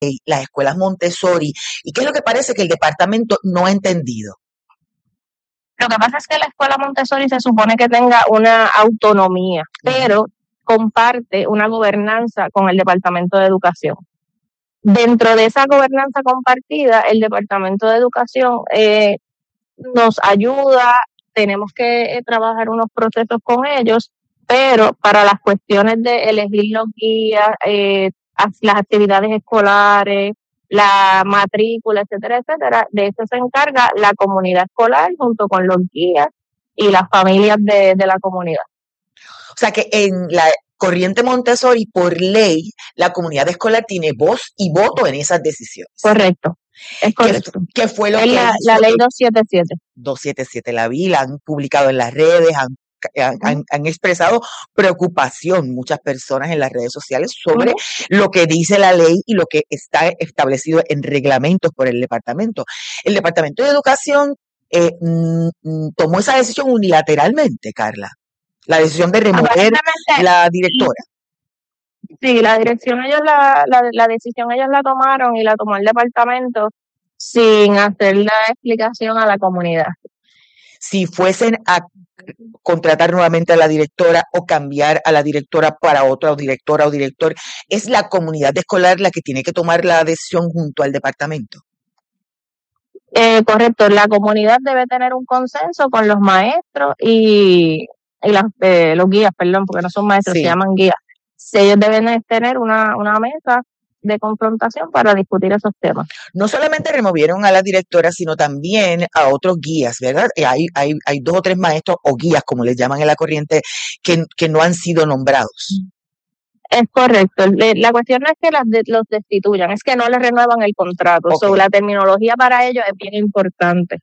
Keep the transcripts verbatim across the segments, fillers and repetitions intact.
las escuelas Montessori, y qué es lo que parece que el departamento no ha entendido. Lo que pasa es que la escuela Montessori se supone que tenga una autonomía, pero comparte una gobernanza con el Departamento de Educación. Dentro de esa gobernanza compartida, el Departamento de Educación eh, nos ayuda, tenemos que eh, trabajar unos procesos con ellos, pero para las cuestiones de elegir los guías, eh, las actividades escolares, la matrícula, etcétera, etcétera, de eso se encarga la comunidad escolar junto con los guías y las familias de, de la comunidad. O sea que en la corriente Montessori, por ley, la comunidad escolar tiene voz y voto en esas decisiones. Correcto, es correcto. ¿Qué, qué fue lo es que la, hizo la ley doscientos setenta y siete. doscientos setenta y siete, la vi, la han publicado en las redes, han Han, han, han, expresado preocupación muchas personas en las redes sociales sobre uh-huh. lo que dice la ley y lo que está establecido en reglamentos por el departamento. El Departamento de Educación eh, mm, tomó esa decisión unilateralmente, Carla, la decisión de remover la directora. Sí, la dirección ellos la, la, la decisión ellos la tomaron y la tomó el departamento sin hacer la explicación a la comunidad. Si fuesen a contratar nuevamente a la directora o cambiar a la directora para otra directora o director, es la comunidad escolar la que tiene que tomar la decisión junto al departamento. Eh, correcto, la comunidad debe tener un consenso con los maestros y, y las, eh, los guías, perdón, porque no son maestros, sí. Se llaman guías. Ellos deben tener una, una mesa de confrontación para discutir esos temas. No solamente removieron a la directora, sino también a otros guías, ¿verdad? Hay, hay, hay dos o tres maestros o guías, como les llaman en la corriente, que, que no han sido nombrados. Es correcto. La cuestión no es que las de, los destituyan, es que no les renuevan el contrato. Okay. So, la terminología para ellos es bien importante.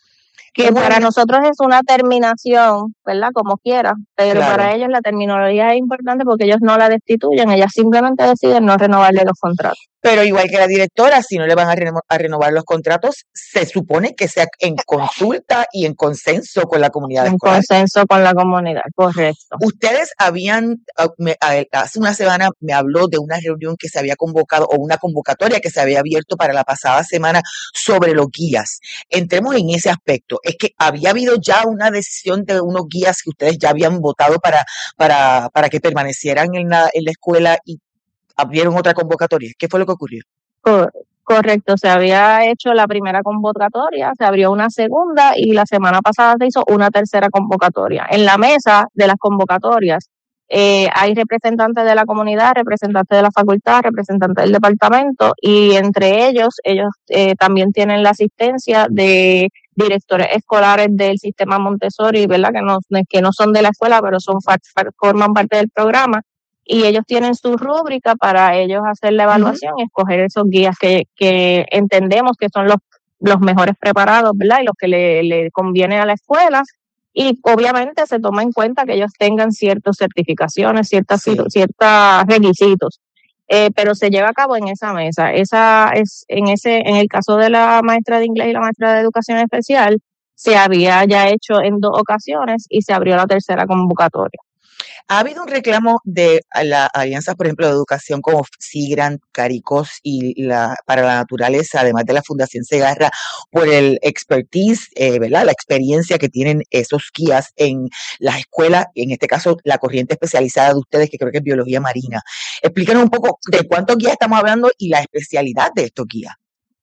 Que bueno, para nosotros es una terminación, ¿verdad? Como quiera, pero claro. Para ellos la terminología es importante porque ellos no la destituyen, ellas simplemente deciden no renovarle los contratos. Pero igual que la directora, si no le van a, reno- a renovar los contratos, se supone que sea en consulta y en consenso con la comunidad En escolar. consenso con la comunidad, correcto. Ustedes habían, me, hace una semana me habló de una reunión que se había convocado o una convocatoria que se había abierto para la pasada semana sobre los guías. Entremos en ese aspecto. Es que había habido ya una decisión de unos guías que ustedes ya habían votado para, para, para que permanecieran en la, en la escuela y abrieron otra convocatoria. ¿Qué fue lo que ocurrió? Correcto, se había hecho la primera convocatoria, se abrió una segunda y la semana pasada se hizo una tercera convocatoria. En la mesa de las convocatorias eh, hay representantes de la comunidad, representantes de la facultad, representantes del departamento y entre ellos, ellos eh, también tienen la asistencia de directores escolares del sistema Montessori, ¿verdad? Que no, que no son de la escuela, pero son forman parte del programa. Y ellos tienen su rúbrica para ellos hacer la evaluación uh-huh. y escoger esos guías que, que entendemos que son los, los mejores preparados, ¿verdad? Y los que le, le conviene a la escuela. Y obviamente se toma en cuenta que ellos tengan ciertas certificaciones, ciertas, sí. ciertos requisitos. Eh, pero se lleva a cabo en esa mesa. Esa es en ese, en el caso de la maestra de inglés y la maestra de educación especial, se había ya hecho en dos ocasiones y se abrió la tercera convocatoria. Ha habido un reclamo de las alianzas, por ejemplo, de educación como SIGRAN, CARICOS y la, para la naturaleza, además de la Fundación Segarra, por el expertise, eh, ¿verdad? La experiencia que tienen esos guías en las escuelas, en este caso la corriente especializada de ustedes, que creo que es biología marina. Explícanos un poco de cuántos guías estamos hablando y la especialidad de estos guías.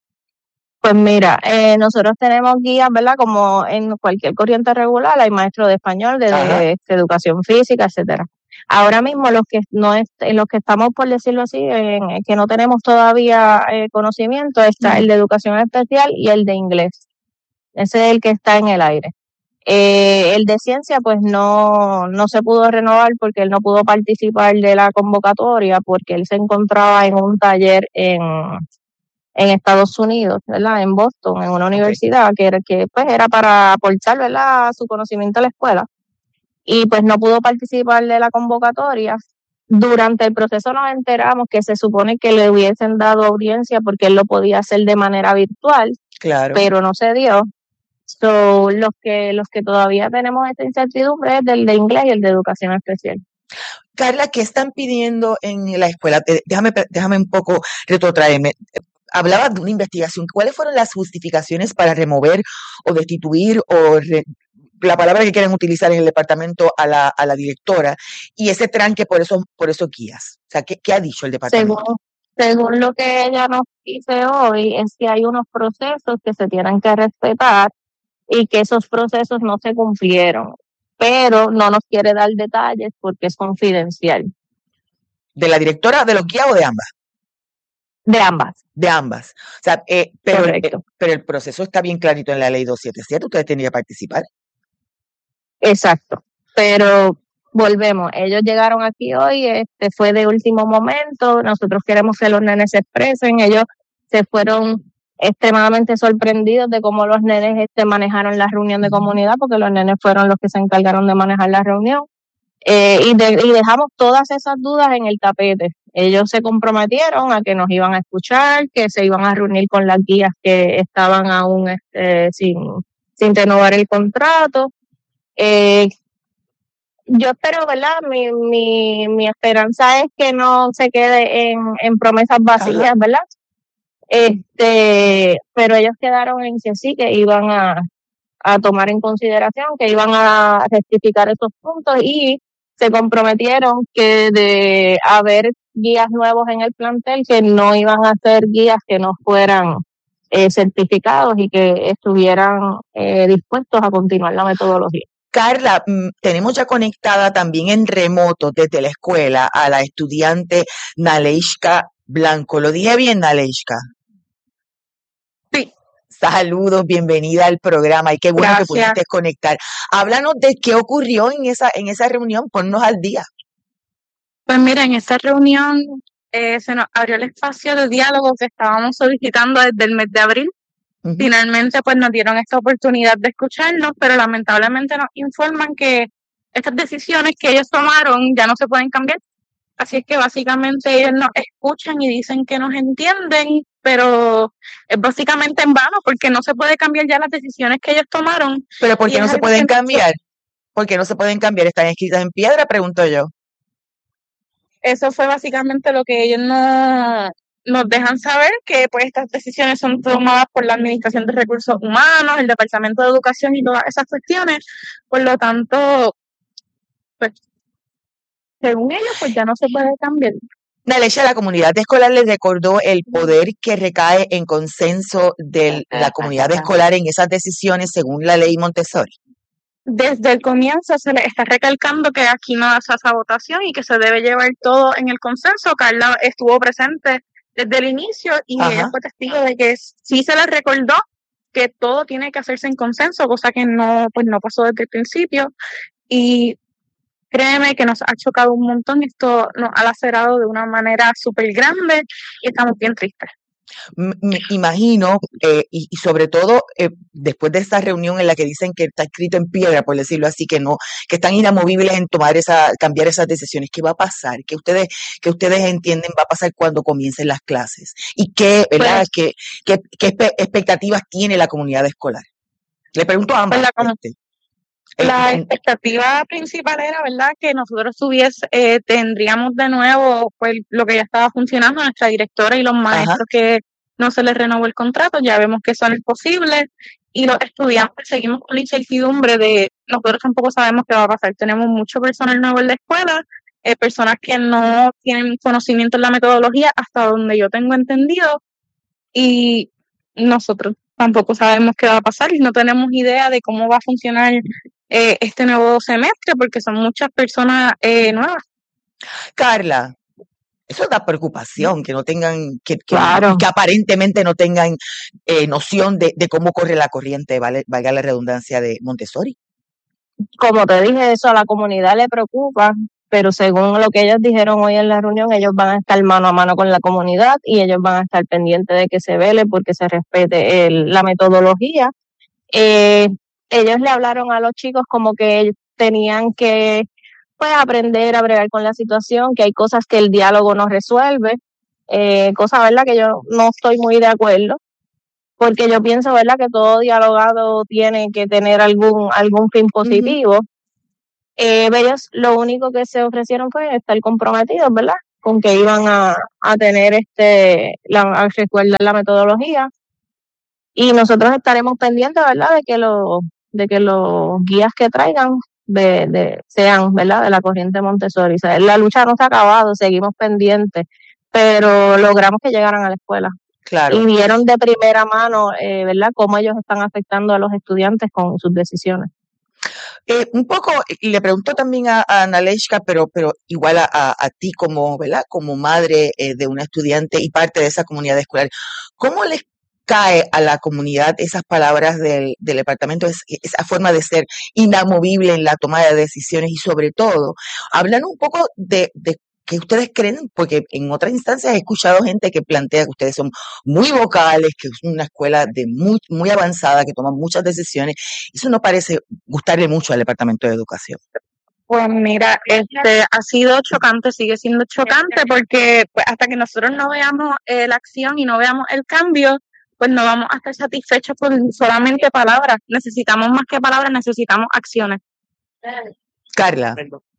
Pues mira, eh, nosotros tenemos guías, ¿verdad? Como en cualquier corriente regular, hay maestros de español, de, de, de educación física, etcétera. Ahora mismo los que no es, en los que estamos, por decirlo así, en, que no tenemos todavía eh, conocimiento, está el de educación especial y el de inglés. Ese es el que está en el aire. Eh, el de ciencia, pues no, no se pudo renovar porque él no pudo participar de la convocatoria porque él se encontraba en un taller en en Estados Unidos, ¿verdad? En Boston, en una universidad que era, que pues era para aportar, ¿verdad?, su conocimiento a la escuela. Y pues no pudo participar de la convocatoria. Durante el proceso nos enteramos que se supone que le hubiesen dado audiencia porque él lo podía hacer de manera virtual, claro. Pero no se dio. So, los que los que todavía tenemos esta incertidumbre es del de inglés y el de educación especial. Carla, ¿qué están pidiendo en la escuela? Eh, Déjame, déjame un poco retrotraerme. Hablabas de una investigación. ¿Cuáles fueron las justificaciones para remover o destituir o re- la palabra que quieren utilizar en el departamento a la, a la directora y ese tranque por esos, por esos guías? O sea, ¿qué, qué ha dicho el Según, departamento? según lo que ella nos dice hoy, es que hay unos procesos que se tienen que respetar y que esos procesos no se cumplieron, pero no nos quiere dar detalles porque es confidencial. ¿De la directora, de los guías o de ambas? De ambas. De ambas. O sea, eh, pero, eh, Correcto. pero el proceso está bien clarito en la ley doscientos setenta y siete. Ustedes tenían que participar. Exacto. Pero volvemos, ellos llegaron aquí hoy, este fue de último momento, nosotros queremos que los nenes se expresen, ellos se fueron extremadamente sorprendidos de cómo los nenes este, manejaron la reunión de comunidad, porque los nenes fueron los que se encargaron de manejar la reunión. Eh, y, de, y dejamos todas esas dudas en el tapete. Ellos se comprometieron a que nos iban a escuchar, que se iban a reunir con las guías que estaban aún este, sin, sin renovar el contrato. Eh, yo espero, ¿verdad? Mi, mi, mi esperanza es que no se quede en, en promesas vacías, Ajá. ¿verdad? Este, pero ellos quedaron en que sí, que iban a, a tomar en consideración, que iban a rectificar esos puntos y se comprometieron que de haber guías nuevos en el plantel, que no iban a ser guías que no fueran eh, certificados y que estuvieran eh, dispuestos a continuar la metodología. Carla, mm, tenemos ya conectada también en remoto desde la escuela a la estudiante Naleishka Blanco. ¿Lo dije bien, Naleishka? Sí. Saludos, bienvenida al programa y qué bueno Gracias. que pudiste conectar. Háblanos de qué ocurrió en esa, en esa reunión, ponnos al día. Pues mira, en esta reunión eh, se nos abrió el espacio de diálogo que estábamos solicitando desde el mes de abril. Ujú. Finalmente, pues nos dieron esta oportunidad de escucharnos, pero lamentablemente nos informan que estas decisiones que ellos tomaron ya no se pueden cambiar. Así es que básicamente ellos nos escuchan y dicen que nos entienden, pero es básicamente en vano porque no se puede cambiar ya las decisiones que ellos tomaron. Pero ¿por Y qué es no se algo pueden que nosotros- cambiar? ¿Por qué no se pueden cambiar? ¿Están escritas en piedra? Pregunto yo. Eso fue básicamente lo que ellos no, nos dejan saber, que pues estas decisiones son tomadas por la Administración de Recursos Humanos, el Departamento de Educación y todas esas cuestiones. Por lo tanto, pues, según ellos, pues ya no se puede cambiar. Naleisha, la comunidad escolar les recordó el poder que recae en consenso de la comunidad escolar en esas decisiones según la ley Montessori. Desde el comienzo se les está recalcando que aquí no se hace votación y que se debe llevar todo en el consenso. Carla estuvo presente desde el inicio y Ajá. ella fue testigo de que sí se les recordó que todo tiene que hacerse en consenso, cosa que no, pues no pasó desde el principio. Y créeme que nos ha chocado un montón, esto nos ha lacerado de una manera súper grande y estamos bien tristes. M- Me imagino, eh, y, y sobre todo eh, después de esta reunión en la que dicen que está escrito en piedra, por decirlo así, que no, que están inamovibles en tomar esa, cambiar esas decisiones. ¿Qué va a pasar? ¿Qué ustedes, qué ustedes entienden va a pasar cuando comiencen las clases? ¿Y qué, verdad, Pues, qué, qué, qué espe- expectativas tiene la comunidad escolar? Le pregunto a ambas. Pues la comu- este, eh, La en- expectativa principal era, ¿verdad?, que nosotros tuviese, eh, tendríamos de nuevo pues lo que ya estaba funcionando, nuestra directora y los ajá. maestros que no se les renovó el contrato, ya vemos que eso no es posible, y los estudiantes seguimos con la incertidumbre de, nosotros tampoco sabemos qué va a pasar. Tenemos mucho personal nuevo en la escuela, eh, personas que no tienen conocimiento en la metodología, hasta donde yo tengo entendido, y nosotros tampoco sabemos qué va a pasar y no tenemos idea de cómo va a funcionar eh, este nuevo semestre, porque son muchas personas eh, nuevas. Carla, eso da preocupación, que no tengan, que, que, Claro. que aparentemente no tengan eh, noción de, de cómo corre la corriente, vale, valga la redundancia, de Montessori. Como te dije, eso a la comunidad le preocupa, pero según lo que ellos dijeron hoy en la reunión, ellos van a estar mano a mano con la comunidad y ellos van a estar pendientes de que se vele porque se respete el, la metodología. Eh, ellos le hablaron a los chicos como que ellos tenían que pues aprender a bregar con la situación, que hay cosas que el diálogo no resuelve, eh, cosa, ¿verdad?, que yo no estoy muy de acuerdo, porque yo pienso, ¿verdad?, que todo dialogado tiene que tener algún algún fin positivo. Eh, ellos lo único que se ofrecieron fue estar comprometidos, ¿verdad? Con que iban a, a tener este, la, a recuerdar la metodología. Y nosotros estaremos pendientes, ¿verdad? De que los, de que los guías que traigan de, de, sean, ¿verdad? De la corriente Montessori. O sea, la lucha no se ha acabado, seguimos pendientes, pero logramos que llegaran a la escuela. Claro. Y vieron de primera mano, eh, ¿verdad? Cómo ellos están afectando a los estudiantes con sus decisiones. Eh, un poco, y le pregunto también a, a Naleshka, pero, pero igual a, a, a ti como, ¿verdad? Como madre eh, de una estudiante y parte de esa comunidad escolar, ¿cómo les cae a la comunidad esas palabras del, del departamento, es, esa forma de ser inamovible en la toma de decisiones y sobre todo, hablan un poco de, de que ustedes creen, porque en otras instancias he escuchado gente que plantea que ustedes son muy vocales, que es una escuela de muy, muy avanzada, que toma muchas decisiones. Eso no parece gustarle mucho al Departamento de Educación. Pues mira, este ha sido chocante, sigue siendo chocante, porque pues, hasta que nosotros no veamos eh, la acción y no veamos el cambio, pues no vamos a estar satisfechos con solamente palabras. Necesitamos más que palabras, necesitamos acciones. Carla.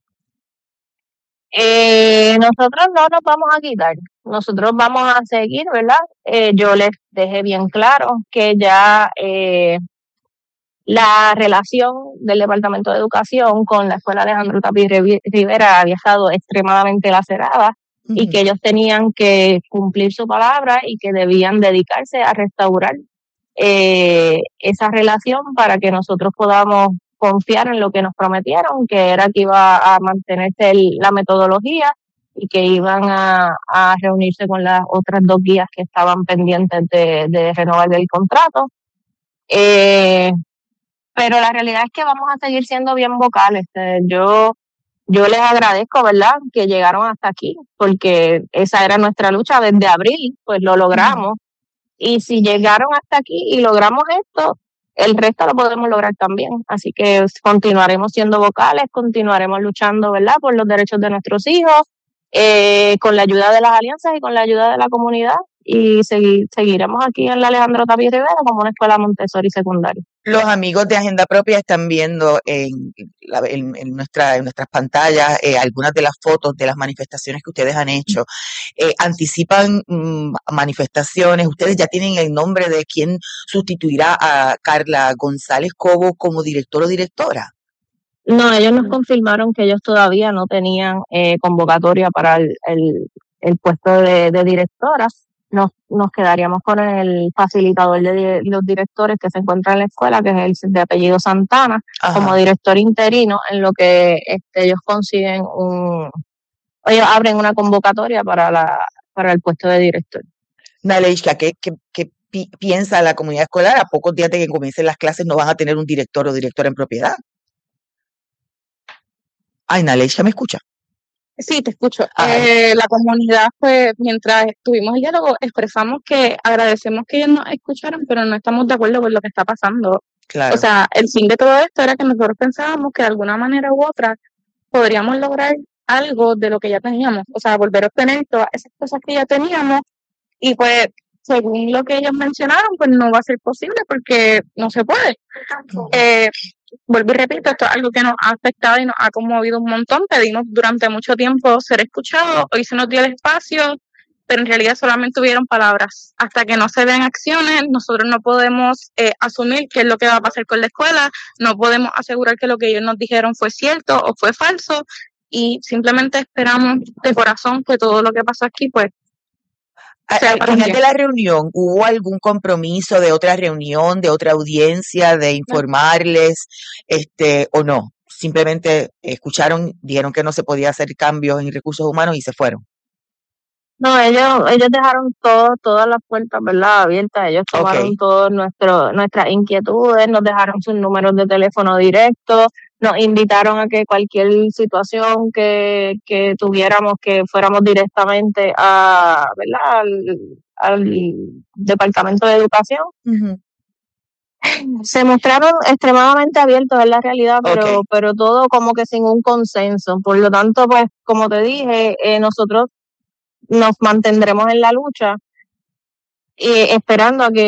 Eh, nosotros no nos vamos a quitar, nosotros vamos a seguir, ¿verdad? Eh, yo les dejé bien claro que ya eh, la relación del Departamento de Educación con la Escuela Alejandro Tapí Rivera había estado extremadamente lacerada uh-huh. y que ellos tenían que cumplir su palabra y que debían dedicarse a restaurar eh, esa relación para que nosotros podamos confiar en lo que nos prometieron, que era que iba a mantenerse el, la metodología y que iban a, a reunirse con las otras dos guías que estaban pendientes de, de renovar el contrato. Eh, pero la realidad es que vamos a seguir siendo bien vocales. Eh, yo, yo les agradezco, ¿verdad?, que llegaron hasta aquí, porque esa era nuestra lucha desde abril, pues lo logramos. Y si llegaron hasta aquí y logramos esto, el resto lo podemos lograr también. Así que continuaremos siendo vocales, continuaremos luchando, ¿verdad?, por los derechos de nuestros hijos, eh, con la ayuda de las alianzas y con la ayuda de la comunidad. Y seguir, seguiremos aquí en la Alejandro Tapí Rivera como una escuela Montessori secundaria. Los amigos de Agenda Propia están viendo en, la, en, en, nuestra, en nuestras pantallas eh, algunas de las fotos de las manifestaciones que ustedes han hecho. Eh, ¿Anticipan mmm, manifestaciones? ¿Ustedes ya tienen el nombre de quién sustituirá a Carla González Cobo como director o directora? No, ellos nos confirmaron que ellos todavía no tenían eh, convocatoria para el, el, el puesto de, de directora. Nos, nos quedaríamos con el facilitador de los directores que se encuentra en la escuela, que es el de apellido Santana, Ajá. como director interino, en lo que este, ellos consiguen un, ellos abren una convocatoria para la para el puesto de director. Naleshka, ¿qué, qué, qué pi, piensa la comunidad escolar? A pocos días de que comiencen las clases no van a tener un director o directora en propiedad. Ay, Naleshka, ¿me escucha? Sí, te escucho. Eh, la comunidad, pues, mientras tuvimos el diálogo, expresamos que agradecemos que ellos nos escucharon, pero no estamos de acuerdo con lo que está pasando. Claro. O sea, el fin de todo esto era que nosotros pensábamos que de alguna manera u otra podríamos lograr algo de lo que ya teníamos. O sea, volver a obtener todas esas cosas que ya teníamos y pues, según lo que ellos mencionaron, pues no va a ser posible porque no se puede. Uh-huh. Eh, Vuelvo y repito, esto es algo que nos ha afectado y nos ha conmovido un montón. Pedimos durante mucho tiempo ser escuchados, hoy se nos dio el espacio, pero en realidad solamente hubieron palabras. Hasta que no se den acciones, nosotros no podemos eh, asumir qué es lo que va a pasar con la escuela, no podemos asegurar que lo que ellos nos dijeron fue cierto o fue falso, y simplemente esperamos de corazón que todo lo que pasó aquí, pues, al final de la reunión, ¿hubo algún compromiso de otra reunión, de otra audiencia, de informarles, este, o no? Simplemente escucharon, dijeron que no se podía hacer cambios en recursos humanos y se fueron. No, ellos, ellos dejaron todo, todas las puertas, ¿verdad?, abiertas. Ellos tomaron okay. todas nuestras inquietudes, nos dejaron sus números de teléfono directos, nos invitaron a que cualquier situación que, que tuviéramos, que fuéramos directamente a, ¿verdad?, al, al Departamento de Educación. Uh-huh. Se mostraron extremadamente abiertos en la realidad, pero, okay. pero todo como que sin un consenso. Por lo tanto, pues, como te dije, eh, nosotros nos mantendremos en la lucha, eh, esperando a que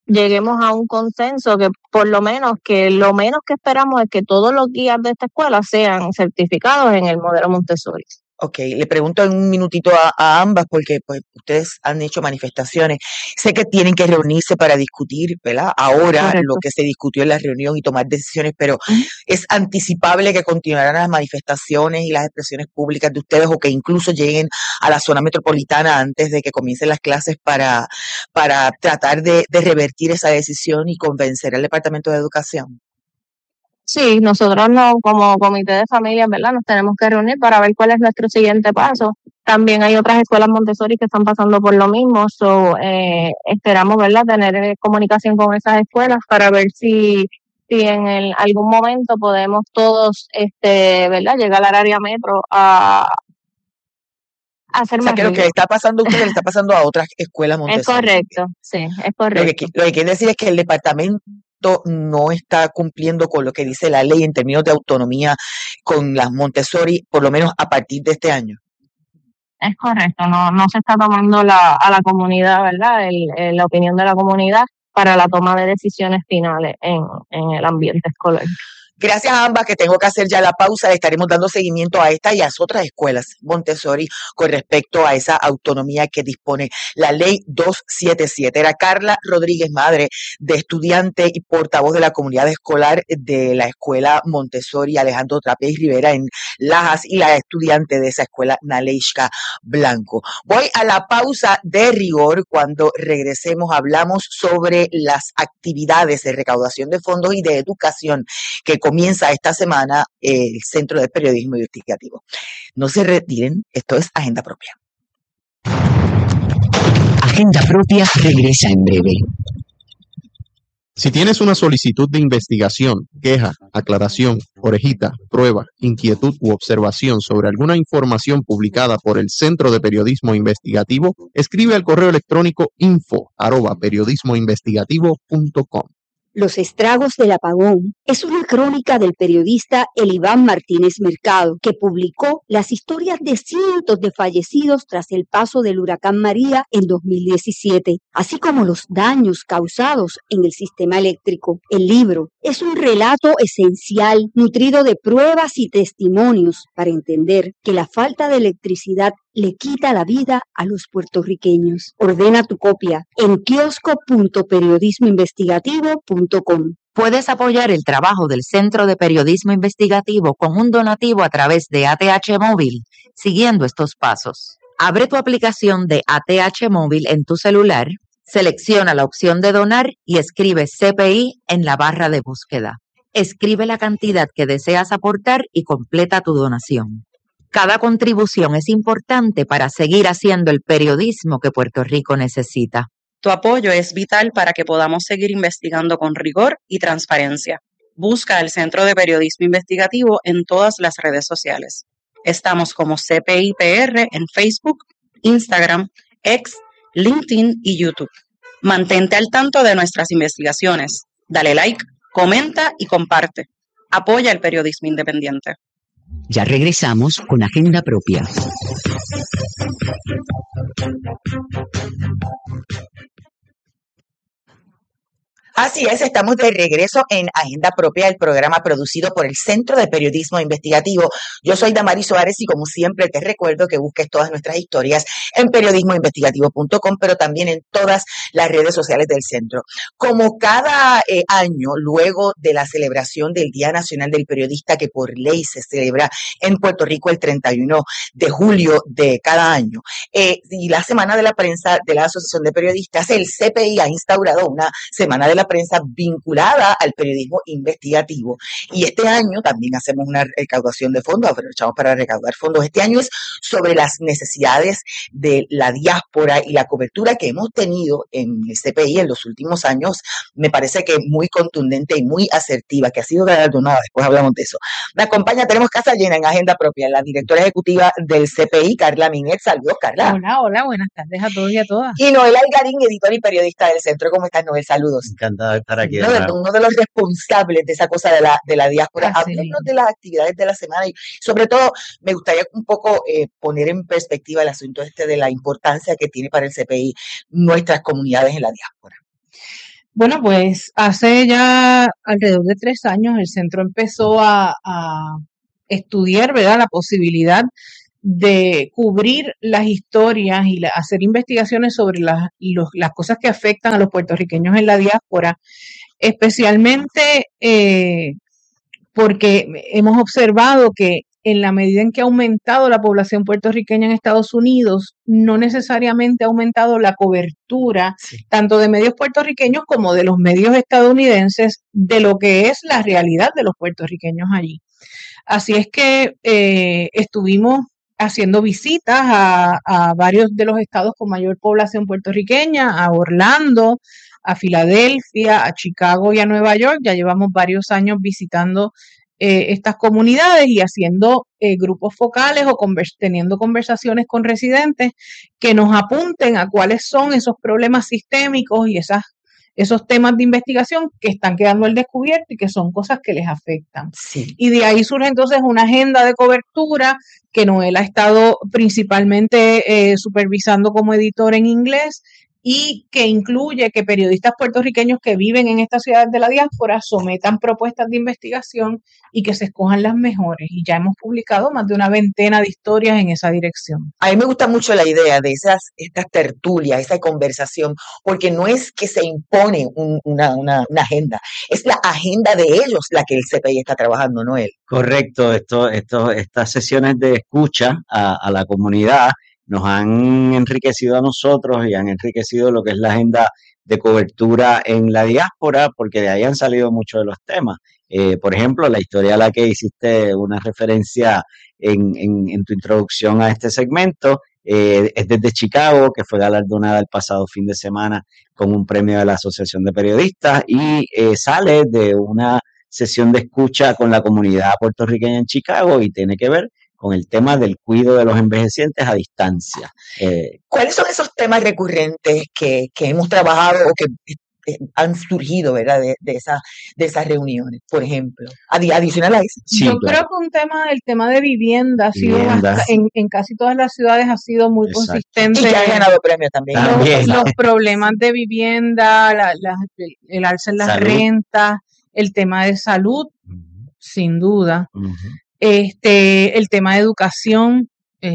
lleguemos a un consenso que por lo menos, que lo menos que esperamos es que todos los guías de esta escuela sean certificados en el modelo Montessori. Ok, le pregunto en un minutito a, a ambas porque pues ustedes han hecho manifestaciones. Sé que tienen que reunirse para discutir, ¿verdad? Ahora Correcto. lo que se discutió en la reunión y tomar decisiones, pero Ujú. ¿es anticipable que continuarán las manifestaciones y las expresiones públicas de ustedes o que incluso lleguen a la zona metropolitana antes de que comiencen las clases para, para tratar de, de revertir esa decisión y convencer al Departamento de Educación? Sí, nosotros no, como comité de familias, ¿verdad? Nos tenemos que reunir para ver cuál es nuestro siguiente paso. También hay otras escuelas Montessori que están pasando por lo mismo, so, eh, esperamos, ¿verdad? Tener eh, comunicación con esas escuelas para ver si, si en el, algún momento podemos todos, este, ¿verdad? Llegar al área metro a, a hacer O sea, más que lo que le ruido. está pasando a ustedes le está pasando a otras escuelas Es Montessori. correcto, sí, es Lo que, correcto. qui- lo que quiere decir es que el departamento no está cumpliendo con lo que dice la ley en términos de autonomía con las Montessori, por lo menos a partir de este año. Es correcto, no, no se está tomando la, a la comunidad, ¿verdad? El, el- la opinión de la comunidad para la toma de decisiones finales en, en el ambiente escolar. Gracias a ambas, que tengo que hacer ya la pausa. Le estaremos dando seguimiento a esta y a las otras escuelas Montessori con respecto a esa autonomía que dispone la ley doscientos setenta y siete. Era Carla Rodríguez, madre de estudiante y portavoz de la comunidad escolar de la escuela Montessori Alejandro Trapez Rivera en Lajas y la estudiante de esa escuela Naleishka Blanco. Voy a la pausa de rigor. Cuando regresemos hablamos sobre las actividades de recaudación de fondos y de educación que comienza esta semana eh, el Centro de Periodismo Investigativo. No se retiren, esto es Agenda Propia. Agenda Propia regresa en breve. Si tienes una solicitud de investigación, queja, aclaración, orejita, prueba, inquietud u observación sobre alguna información publicada por el Centro de Periodismo Investigativo, escribe al correo electrónico info arroba periodismoinvestigativo punto com. Los estragos del apagón es una crónica del periodista Eliván Martínez Mercado, que publicó las historias de cientos de fallecidos tras el paso del huracán María en dos mil diecisiete, así como los daños causados en el sistema eléctrico. El libro es un relato esencial, nutrido de pruebas y testimonios para entender que la falta de electricidad le quita la vida a los puertorriqueños. Ordena tu copia en kiosco punto periodismo investigativo punto com. Puedes apoyar el trabajo del Centro de Periodismo Investigativo con un donativo a través de A T H Móvil, siguiendo estos pasos. Abre tu aplicación de A T H Móvil en tu celular, selecciona la opción de donar y escribe C P I en la barra de búsqueda. Escribe la cantidad que deseas aportar y completa tu donación. Cada contribución es importante para seguir haciendo el periodismo que Puerto Rico necesita. Tu apoyo es vital para que podamos seguir investigando con rigor y transparencia. Busca el Centro de Periodismo Investigativo en todas las redes sociales. Estamos como C P I P R en Facebook, Instagram, X, LinkedIn y YouTube. Mantente al tanto de nuestras investigaciones. Dale like, comenta y comparte. Apoya el periodismo independiente. Ya regresamos con Agenda Propia. Así es, estamos de regreso en Agenda Propia, el programa producido por el Centro de Periodismo Investigativo. Yo soy Damari Suárez y como siempre te recuerdo que busques todas nuestras historias en periodismo investigativo punto com, pero también en todas las redes sociales del centro. Como cada eh, año, luego de la celebración del Día Nacional del Periodista, que por ley se celebra en Puerto Rico el treinta y uno de julio de cada año, eh, y la Semana de la Prensa de la Asociación de Periodistas, el C P I ha instaurado una Semana de la Prensa vinculada al periodismo investigativo. Y este año también hacemos una recaudación de fondos, aprovechamos para recaudar fondos. Este año es sobre las necesidades de la diáspora y la cobertura que hemos tenido en el C P I en los últimos años. Me parece que muy contundente y muy asertiva, que ha sido galardonada. Después hablamos de eso. Me acompaña, tenemos casa llena en Agenda Propia, la directora ejecutiva del C P I, Carla Minet. Saludos, Carla. Hola, hola, buenas tardes a todos y a todas. Y Noel Algarín, editor y periodista del centro. ¿Cómo estás, Noel? Saludos. Encantado de estar aquí. Uno de, uno de los responsables de esa cosa de la, de la diáspora. Así Háblenos mismo. de las actividades de la semana y sobre todo me gustaría un poco eh, poner en perspectiva el asunto este de la importancia que tiene para el C P I nuestras comunidades en la diáspora. Bueno, pues hace ya alrededor de tres años el centro empezó a, a estudiar, ¿verdad?, la posibilidad de cubrir las historias y la- hacer investigaciones sobre las, los- las cosas que afectan a los puertorriqueños en la diáspora, especialmente eh, porque hemos observado que en la medida en que ha aumentado la población puertorriqueña en Estados Unidos, no necesariamente ha aumentado la cobertura Sí. tanto de medios puertorriqueños como de los medios estadounidenses de lo que es la realidad de los puertorriqueños allí. Así es que eh, estuvimos haciendo visitas a, a varios de los estados con mayor población puertorriqueña, a Orlando, a Filadelfia, a Chicago y a Nueva York. Ya llevamos varios años visitando eh, estas comunidades y haciendo eh, grupos focales o convers- teniendo conversaciones con residentes que nos apunten a cuáles son esos problemas sistémicos y esas, esos temas de investigación que están quedando al descubierto y que son cosas que les afectan. Sí. Y de ahí surge entonces una agenda de cobertura que Noel ha estado principalmente eh, supervisando como editor en inglés y que incluye que periodistas puertorriqueños que viven en estas ciudades de la diáspora sometan propuestas de investigación y que se escojan las mejores. Y ya hemos publicado más de una veintena de historias en esa dirección. A mí me gusta mucho la idea de esas, estas tertulias, esa conversación, porque no es que se impone un- una, una, una agenda, es la agenda de ellos la que el C P I está trabajando, ¿no él? Correcto, esto, esto, estas sesiones de escucha a, a la comunidad nos han enriquecido a nosotros y han enriquecido lo que es la agenda de cobertura en la diáspora, porque de ahí han salido muchos de los temas. Eh, por ejemplo, la historia a la que hiciste una referencia en, en, en tu introducción a este segmento eh, es desde Chicago, que fue galardonada el pasado fin de semana con un premio de la Asociación de Periodistas y eh, sale de una sesión de escucha con la comunidad puertorriqueña en Chicago y tiene que ver con el tema del cuidado de los envejecientes a distancia. Eh, ¿Cuáles son esos temas recurrentes que, que hemos trabajado o que eh, han surgido, ¿verdad?, de, de, esa, de esas reuniones, por ejemplo? Adi- adicional a eso. sí, Yo claro. creo que un tema, el tema de vivienda ha sido Vivienda. bast- en, en casi todas las ciudades ha sido muy Exacto. consistente. Y que han ganado premios también. Los, También. los problemas de vivienda, la, la- el, el alza en las Salud. rentas, el tema de salud, Ujú, sin duda. ujú. Este, el tema de educación,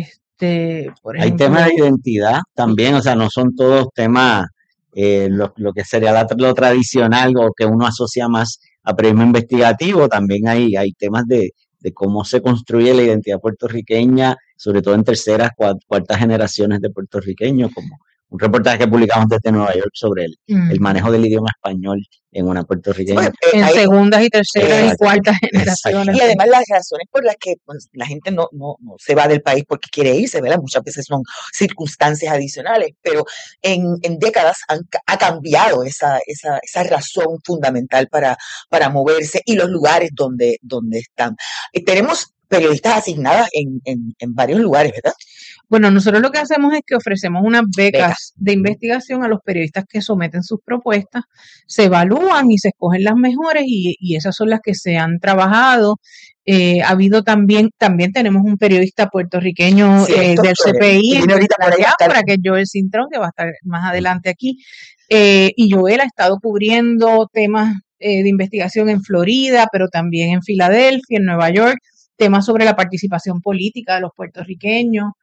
este, por Hay ejemplo, temas de identidad también, o sea, no son todos temas, eh, lo, lo que sería la- lo tradicional o que uno asocia más a periodismo investigativo, también hay, hay temas de, de cómo se construye la identidad puertorriqueña, sobre todo en terceras, cua- cuartas generaciones de puertorriqueños, como un reportaje que publicamos desde Nueva York sobre el, el ujú, manejo del idioma español en una Sí, puertorriqueña. porque, eh, en hay- segundas y terceras y Exacto, cuartas exacto. generaciones. y además las razones por las que pues, la gente no, no, no se va del país porque quiere irse, ¿verdad? Muchas veces son circunstancias adicionales, pero en, en décadas han ca- ha cambiado esa, esa, esa razón fundamental para, para moverse y los lugares donde, donde están. Eh, tenemos periodistas asignadas en, en, en varios lugares, ¿verdad? Bueno, nosotros lo que hacemos es que ofrecemos unas becas Becas. de investigación a los periodistas que someten sus propuestas, se evalúan y se escogen las mejores y, y esas son las que se han trabajado. Eh, ha habido también, también tenemos un periodista puertorriqueño Sí, eh, esto del fue- C P I y en viene ahorita la por ahí a estar- diáspora, que es Joel Cintrón, que va a estar más adelante aquí. Eh, y Joel ha estado cubriendo temas eh, de investigación en Florida, pero también en Filadelfia, en Nueva York, temas sobre la participación política de los puertorriqueños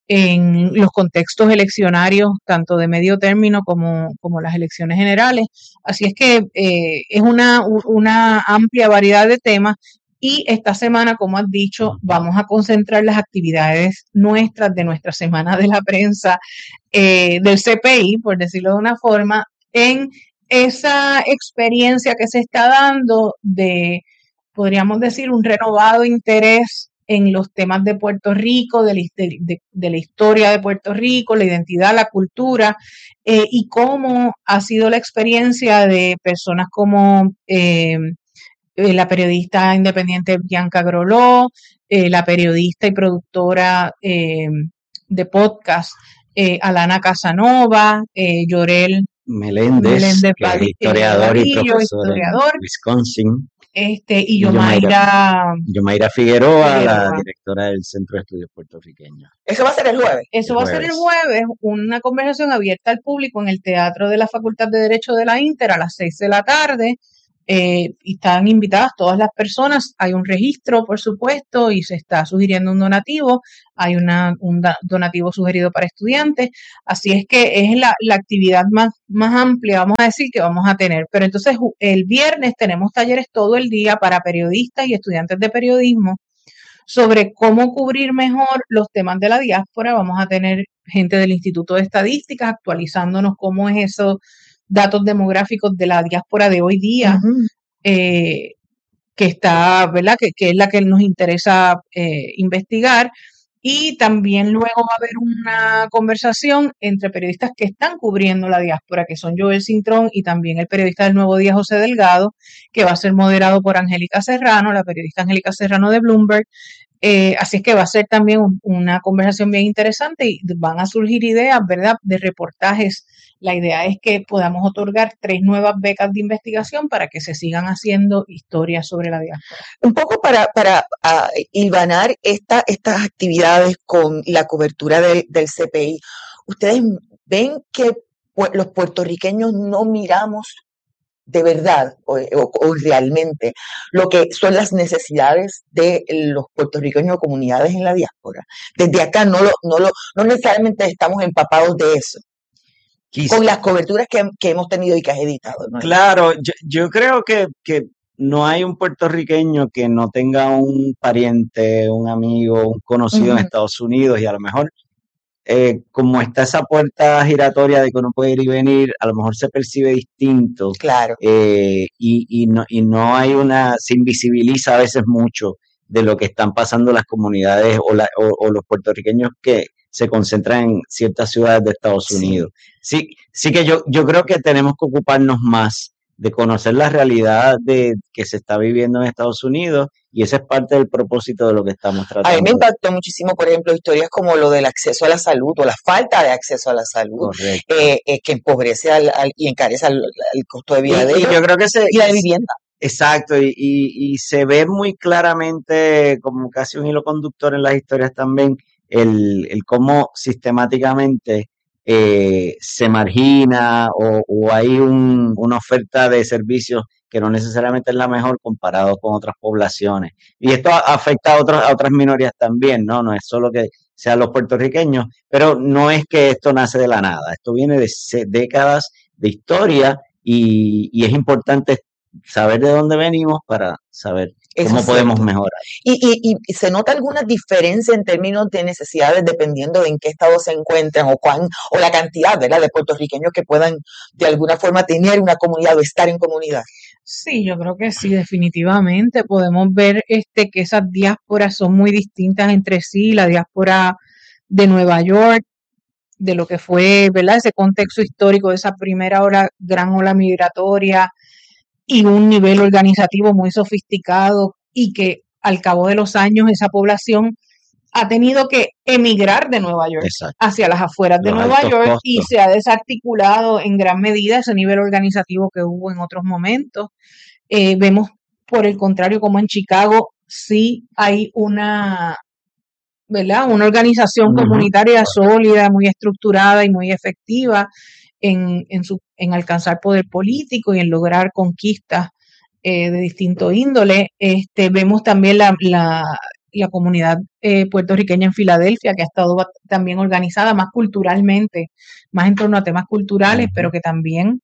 en los contextos eleccionarios, tanto de medio término como, como las elecciones generales. Así es que eh, es una, u- una amplia variedad de temas y esta semana, como has dicho, vamos a concentrar las actividades nuestras de nuestra semana de la prensa eh, del C P I, por decirlo de una forma, en esa experiencia que se está dando de, podríamos decir, un renovado interés en los temas de Puerto Rico, de la, de, de, de la historia de Puerto Rico, la identidad, la cultura, eh, y cómo ha sido la experiencia de personas como eh, eh, la periodista independiente Bianca Groló, eh, la periodista y productora eh, de podcast eh, Alana Casanova, eh, Llorel Meléndez, Meléndez que es Vadi- eh, historiador y Vadillo, profesor historiador. en Wisconsin. este, y Y Yomaira, Yomaira Yomaira Figueroa, la Figueroa. directora del Centro de Estudios Puertorriqueños. Eso va a ser el jueves. Eso El va a ser el jueves. jueves, una conversación abierta al público en el Teatro de la Facultad de Derecho de la Inter a las seis de la tarde. Eh, y están invitadas todas las personas. Hay un registro, por supuesto, y se está sugiriendo un donativo. Hay una, un da- donativo sugerido para estudiantes. Así es que es la, la actividad más, más amplia, vamos a decir, que vamos a tener. Pero entonces ju- el viernes tenemos talleres todo el día para periodistas y estudiantes de periodismo sobre cómo cubrir mejor los temas de la diáspora. Vamos a tener gente del Instituto de Estadísticas actualizándonos cómo es esos datos demográficos de la diáspora de hoy día, Ujú. eh, que está, ¿verdad? Que, que es la que nos interesa eh, investigar. Y también luego va a haber una conversación entre periodistas que están cubriendo la diáspora, que son Joel Cintrón y también el periodista del Nuevo Día, José Delgado, que va a ser moderado por Angélica Serrano, la periodista Angélica Serrano de Bloomberg. Eh, así es que va a ser también un- una conversación bien interesante y van a surgir ideas, ¿verdad?, de reportajes. La idea es que podamos otorgar tres nuevas becas de investigación para que se sigan haciendo historias sobre la diáspora. Un poco para, para ah, hilvanar esta, estas actividades con la cobertura del, del C P I, ¿ustedes ven que pu- los puertorriqueños no miramos de verdad o, o- o realmente lo que son las necesidades de los puertorriqueños o comunidades en la diáspora? Desde acá no lo, no lo, no necesariamente estamos empapados de eso, Quis- con las coberturas que, que hemos tenido y que has editado, ¿no? Claro, yo, yo creo que, que no hay un puertorriqueño que no tenga un pariente, un amigo, un conocido en Ujú. Estados Unidos y a lo mejor, eh, como está esa puerta giratoria de que uno puede ir y venir, a lo mejor se percibe distinto Claro. eh, y, y no, y no hay una, se invisibiliza a veces mucho de lo que están pasando las comunidades o, la, o, o los puertorriqueños que se concentran en ciertas ciudades de Estados Sí. Unidos. Sí, sí que yo, yo creo que tenemos que ocuparnos más de conocer la realidad de que se está viviendo en Estados Unidos y ese es parte del propósito de lo que estamos A mí me tratando. impactó muchísimo, por ejemplo, historias como lo del acceso a la salud o la falta de acceso a la salud, Correcto. eh, eh, que empobrece al, al- y encarece al- el costo de Y, vida de y ellos yo creo que se, y la de vivienda. exacto, y, y, y se ve muy claramente como casi un hilo conductor en las historias también, el, el cómo sistemáticamente eh, se margina o, o hay un- una oferta de servicios que no necesariamente es la mejor comparado con otras poblaciones. Y esto a- afecta a, otros, a otras minorías también, ¿no? No es solo que sean los puertorriqueños, pero no es que esto nace de la nada, esto viene de se- décadas de historia y, y es importante saber de dónde venimos para saber Eso cómo es podemos cierto. mejorar. Y, y, y se nota alguna diferencia en términos de necesidades dependiendo de en qué estado se encuentran o cuán, o la cantidad, ¿verdad?, de puertorriqueños que puedan de alguna forma tener una comunidad o estar en comunidad. Sí, yo creo que sí, definitivamente. Podemos ver este, que esas diásporas son muy distintas entre sí. La diáspora de Nueva York, de lo que fue, ¿verdad?, ese contexto histórico de esa primera ola, gran ola migratoria y un nivel organizativo muy sofisticado y que al cabo de los años esa población ha tenido que emigrar de Nueva York Exacto. hacia las afueras de Los Nueva altos York y costos. se ha desarticulado en gran medida ese nivel organizativo que hubo en otros momentos. Eh, vemos, por el contrario, como en Chicago sí hay una, ¿verdad?, una organización Ujú. comunitaria sólida, muy estructurada y muy efectiva en, en, su, en alcanzar poder político y en lograr conquistas eh, de distinto índole. Este, vemos también la, la, la comunidad eh, puertorriqueña en Filadelfia, que ha estado ba- también organizada más culturalmente, más en torno a temas culturales, Ujú. pero que también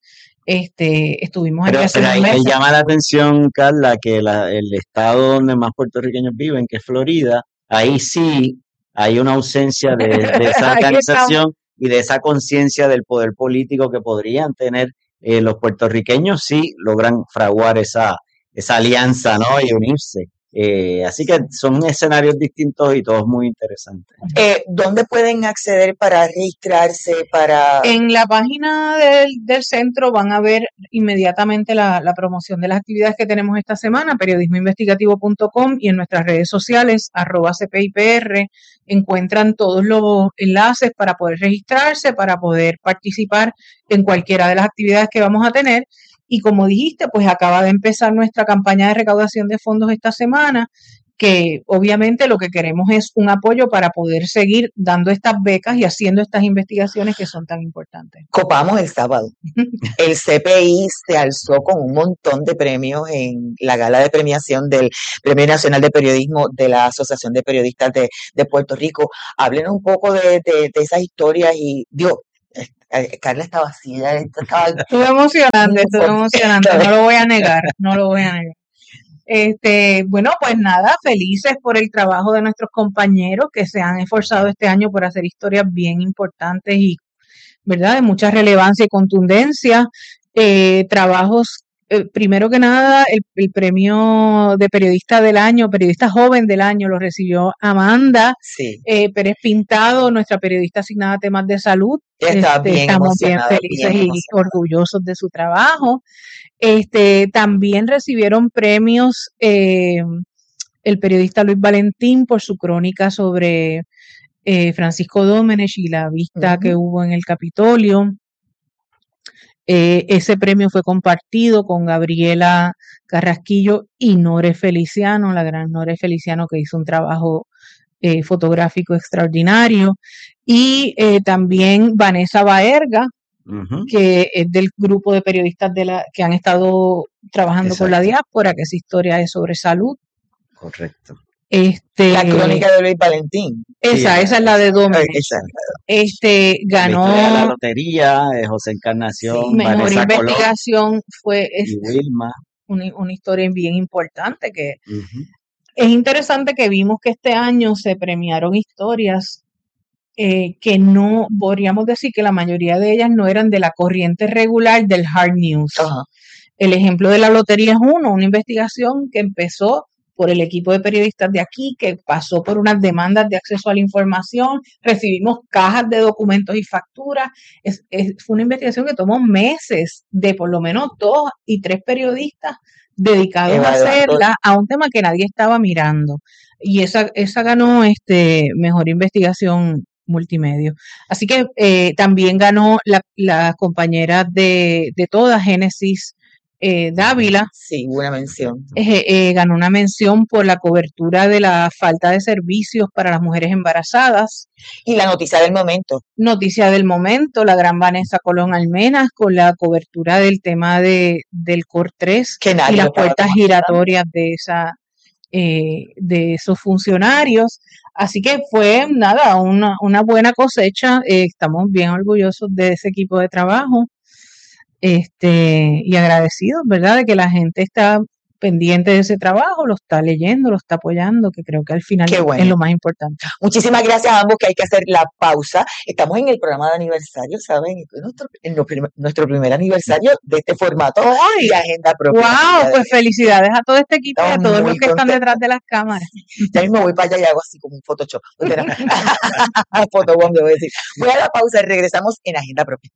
este, estuvimos allí Pero, hace pero unos ahí, ahí meses. llama la atención, Carla, que la- el estado donde más puertorriqueños viven, que es Florida, ahí sí hay una ausencia de, de esa Ahí estamos. organización y de esa conciencia del poder político que podrían tener eh, los puertorriqueños si logran fraguar esa, esa alianza, ¿no? Y unirse. Eh, así que son escenarios distintos y todos muy interesantes. Eh, ¿Dónde pueden acceder para registrarse, para...? En la página del, del centro van a ver inmediatamente la, la promoción de las actividades que tenemos esta semana, periodismo investigativo punto com, y en nuestras redes sociales, arroba C P I P R, encuentran todos los enlaces para poder registrarse, para poder participar en cualquiera de las actividades que vamos a tener. Y como dijiste, pues acaba de empezar nuestra campaña de recaudación de fondos esta semana, que obviamente lo que queremos es un apoyo para poder seguir dando estas becas y haciendo estas investigaciones que son tan importantes. Copamos el sábado. El C P I se alzó con un montón de premios en la gala de premiación del Premio Nacional de Periodismo de la Asociación de Periodistas de, de Puerto Rico. Háblenos un poco de, de, de esas historias y, Dios, eh, Carla estaba así, ella estaba... Estuvo emocionante, estuvo emocionante, no lo voy a negar, no lo voy a negar. Este, bueno, pues nada, felices por el trabajo de nuestros compañeros que se han esforzado este año por hacer historias bien importantes y, ¿verdad?, de mucha relevancia y contundencia. Eh, trabajos, eh, primero que nada, el, el premio de periodista del año, periodista joven del año, lo recibió Amanda Sí. eh, Pérez Pintado, nuestra periodista asignada a temas de salud. Está Este, bien estamos bien emocionada, felices bien y emocionada. orgullosos de su trabajo. Este, también recibieron premios eh, el periodista Luis Valentín por su crónica sobre eh, Francisco Dómenech y la vista Ujú. que hubo en el Capitolio. Eh, ese premio fue compartido con Gabriela Carrasquillo y Nore Feliciano, la gran Nore Feliciano, que hizo un trabajo eh, fotográfico extraordinario. Y eh, también Vanessa Baerga, Ujú. que es del grupo de periodistas de la que han estado trabajando con la Exacto. diáspora, que esa historia es sobre salud. Correcto. Este, La crónica de Luis Valentín. esa, Sí, esa es la de Eh, Dómenech. esa. Este, La historia de la ganó lotería, de José Encarnación, mejor Vanessa Colón investigación, fue es y Wilma. una, una historia bien importante que Ujú. es interesante que vimos que este año se premiaron historias eh, que no, podríamos decir que la mayoría de ellas no eran de la corriente regular del hard news. Ajá. El ejemplo de la lotería es uno, una investigación que empezó por el equipo de periodistas de aquí, que pasó por unas demandas de acceso a la información, recibimos cajas de documentos y facturas. Es, es, fue una investigación que tomó meses de por lo menos dos y tres periodistas dedicados a Evaluando. hacerla a un tema que nadie estaba mirando. Y esa, esa ganó este mejor investigación multimedia. Así que eh, también ganó la, la compañera de, de todas, Génesis eh, Dávila, Sí, buena mención. eh, eh, ganó una mención por la cobertura de la falta de servicios para las mujeres embarazadas. Y la noticia del momento. Noticia del momento, la gran Vanessa Colón Almenas con la cobertura del tema de, del C O R tres Que y nadie las lo estaba puertas tomando. giratorias de esa eh, de esos funcionarios. Así que fue nada, una, una buena cosecha. Eh, estamos bien orgullosos de ese equipo de trabajo. Este, y agradecidos, ¿verdad?, de que la gente está pendiente de ese trabajo, lo está leyendo, lo está apoyando, que creo que al final Qué bueno. es lo más importante. Muchísimas gracias a ambos, que hay que hacer la pausa. Estamos en el programa de aniversario, ¿saben? Nuestro, en nuestro, primer, nuestro primer aniversario de este formato ¡Ay! de Agenda Propia. ¡Wow! Pues felicidades a todo este equipo y a Estamos todos los muy que están contentos. detrás de las cámaras. Ya mismo voy para allá y hago así como un Photoshop. Photobomb, le voy a decir. Voy a la pausa y regresamos en Agenda Propia.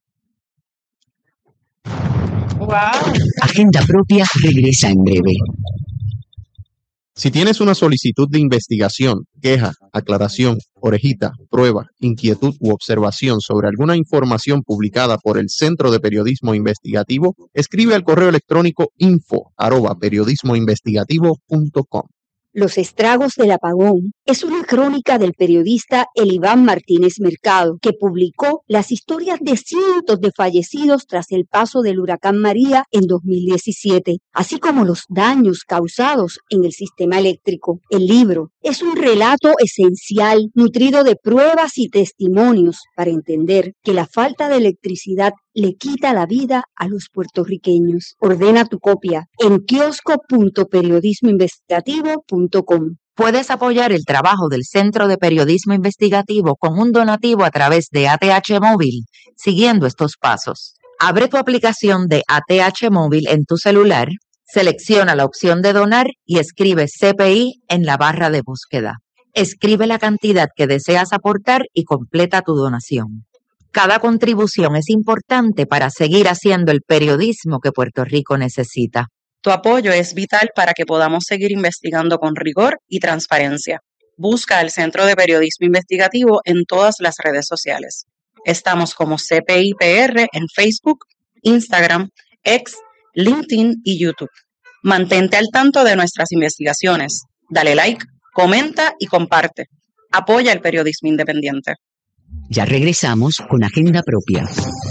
¡Wow! Agenda Propia regresa en breve. Si tienes una solicitud de investigación, queja, aclaración, orejita, prueba, inquietud u observación sobre alguna información publicada por el Centro de Periodismo Investigativo, escribe al correo electrónico info arroba periodismoinvestigativo punto com. Los estragos del apagón es una crónica del periodista Eliván Martínez Mercado, que publicó las historias de cientos de fallecidos tras el paso del huracán María en dos mil diecisiete, así como los daños causados en el sistema eléctrico. El libro es un relato esencial, nutrido de pruebas y testimonios para entender que la falta de electricidad le quita la vida a los puertorriqueños. Ordena tu copia en kiosco punto periodismo investigativo punto com. Puedes apoyar el trabajo del Centro de Periodismo Investigativo con un donativo a través de A T H Móvil, siguiendo estos pasos. Abre tu aplicación de A T H Móvil en tu celular, selecciona la opción de donar y escribe C P I en la barra de búsqueda. Escribe la cantidad que deseas aportar y completa tu donación. Cada contribución es importante para seguir haciendo el periodismo que Puerto Rico necesita. Tu apoyo es vital para que podamos seguir investigando con rigor y transparencia. Busca al Centro de Periodismo Investigativo en todas las redes sociales. Estamos como C P I P R en Facebook, Instagram, X LinkedIn y YouTube. Mantente al tanto de nuestras investigaciones. Dale like, comenta y comparte. Apoya el periodismo independiente. Ya regresamos con Agenda Propia.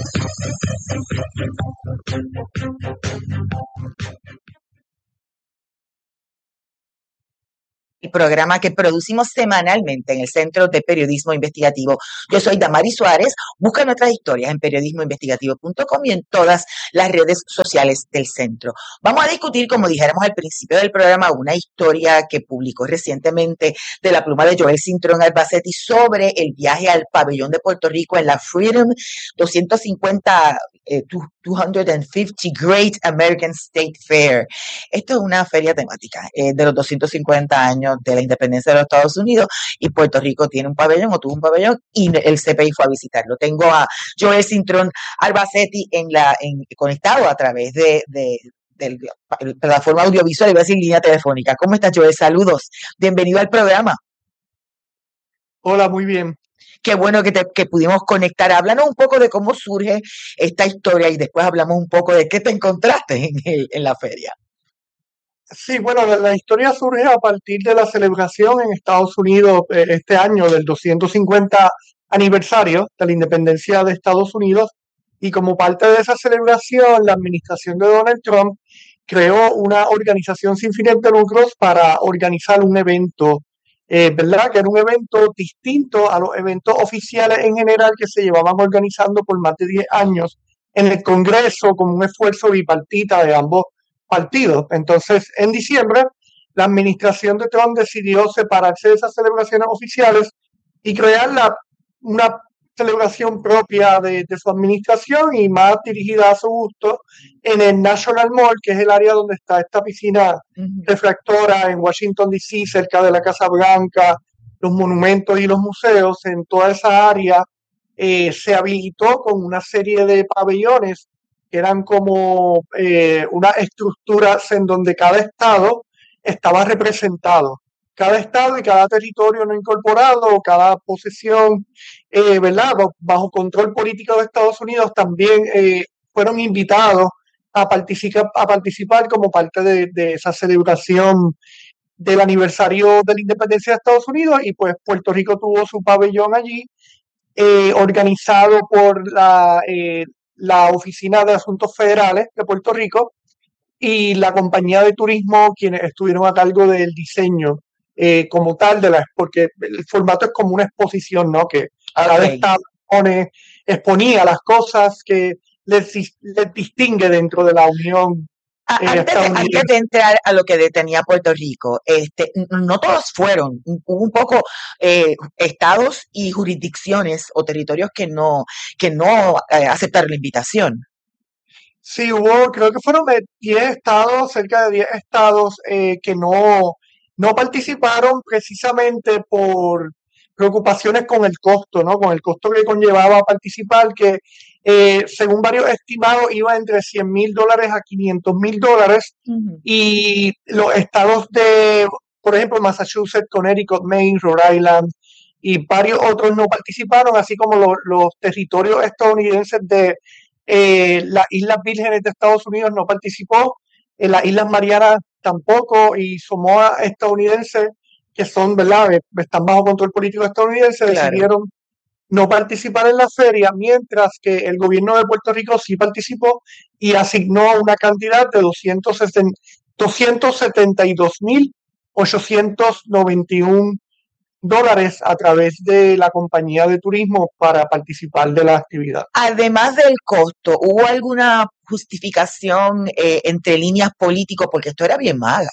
El programa que producimos semanalmente en el Centro de Periodismo Investigativo. Yo soy Damari Suárez. Busca nuestras historias en periodismo investigativo punto com y en todas las redes sociales del centro. Vamos a discutir, como dijéramos al principio del programa, una historia que publicó recientemente de la pluma de Joel Cintrón Albacetti sobre el viaje al pabellón de Puerto Rico en la Freedom doscientos cincuenta eh, doscientos cincuenta Great American State Fair. Esto es una feria temática eh, de los doscientos cincuenta años de la independencia de los Estados Unidos, y Puerto Rico tiene un pabellón o tuvo un pabellón y el C P I fue a visitarlo. Tengo a Joel Cintrón Albacetti en la, en, conectado a través de, de, de la plataforma audiovisual, iba a decir línea telefónica. ¿Cómo estás, Joel? Saludos. Bienvenido al programa. Hola, muy bien. Qué bueno que, te, que pudimos conectar. Háblanos un poco de cómo surge esta historia y después hablamos un poco de qué te encontraste en, el, en la feria. Sí, bueno, la, la historia surge a partir de la celebración en Estados Unidos eh, este año del doscientos cincuenta aniversario de la independencia de Estados Unidos, y como parte de esa celebración, la administración de Donald Trump creó una organización sin fines de lucros para organizar un evento, eh, ¿verdad? Que era un evento distinto a los eventos oficiales en general que se llevaban organizando por más de diez años en el Congreso, como un esfuerzo bipartita de ambos partidos. Entonces, en diciembre, la administración de Trump decidió separarse de esas celebraciones oficiales y crear la, una celebración propia de, de su administración y más dirigida a su gusto en el National Mall, que es el área donde está esta piscina uh-huh. refractora en Washington, D C, cerca de la Casa Blanca, los monumentos y los museos. En toda esa área eh, se habilitó con una serie de pabellones que eran como eh, unas estructuras en donde cada estado estaba representado. Cada estado y cada territorio no incorporado, cada posesión, eh, ¿verdad?, bajo control político de Estados Unidos, también eh, fueron invitados a participar, a participar como parte de, de esa celebración del aniversario de la independencia de Estados Unidos, y pues Puerto Rico tuvo su pabellón allí, eh, organizado por la... Eh, la Oficina de Asuntos Federales de Puerto Rico y la compañía de turismo, quienes estuvieron a cargo del diseño eh, como tal, de la, porque el formato es como una exposición, ¿no? Que cada okay. estado pone, exponía las cosas que les, les distingue dentro de la Unión. Eh, antes, de, antes de entrar a lo que detenía Puerto Rico, este, no todos fueron, hubo un poco eh, estados y jurisdicciones o territorios que no, que no eh, aceptaron la invitación. Sí, hubo, creo que fueron de diez estados, cerca de diez estados eh, que no, no participaron precisamente por preocupaciones con el costo, ¿no? Con el costo que conllevaba participar, que Eh, según varios estimados, iba entre cien mil dólares a quinientos mil dólares, uh-huh. y los estados de, por ejemplo, Massachusetts, Connecticut, Maine, Rhode Island y varios otros no participaron, así como los, los territorios estadounidenses de eh, las Islas Vírgenes de Estados Unidos no participó, en las Islas Marianas tampoco, y Samoa estadounidense, que son, ¿verdad?, están bajo control político estadounidense, claro. decidieron no participar en la feria, mientras que el gobierno de Puerto Rico sí participó y asignó una cantidad de doscientos setenta y dos mil ochocientos noventa y uno dólares a través de la compañía de turismo para participar de la actividad. Además del costo, ¿hubo alguna justificación eh, entre líneas políticos? Porque esto era bien mala.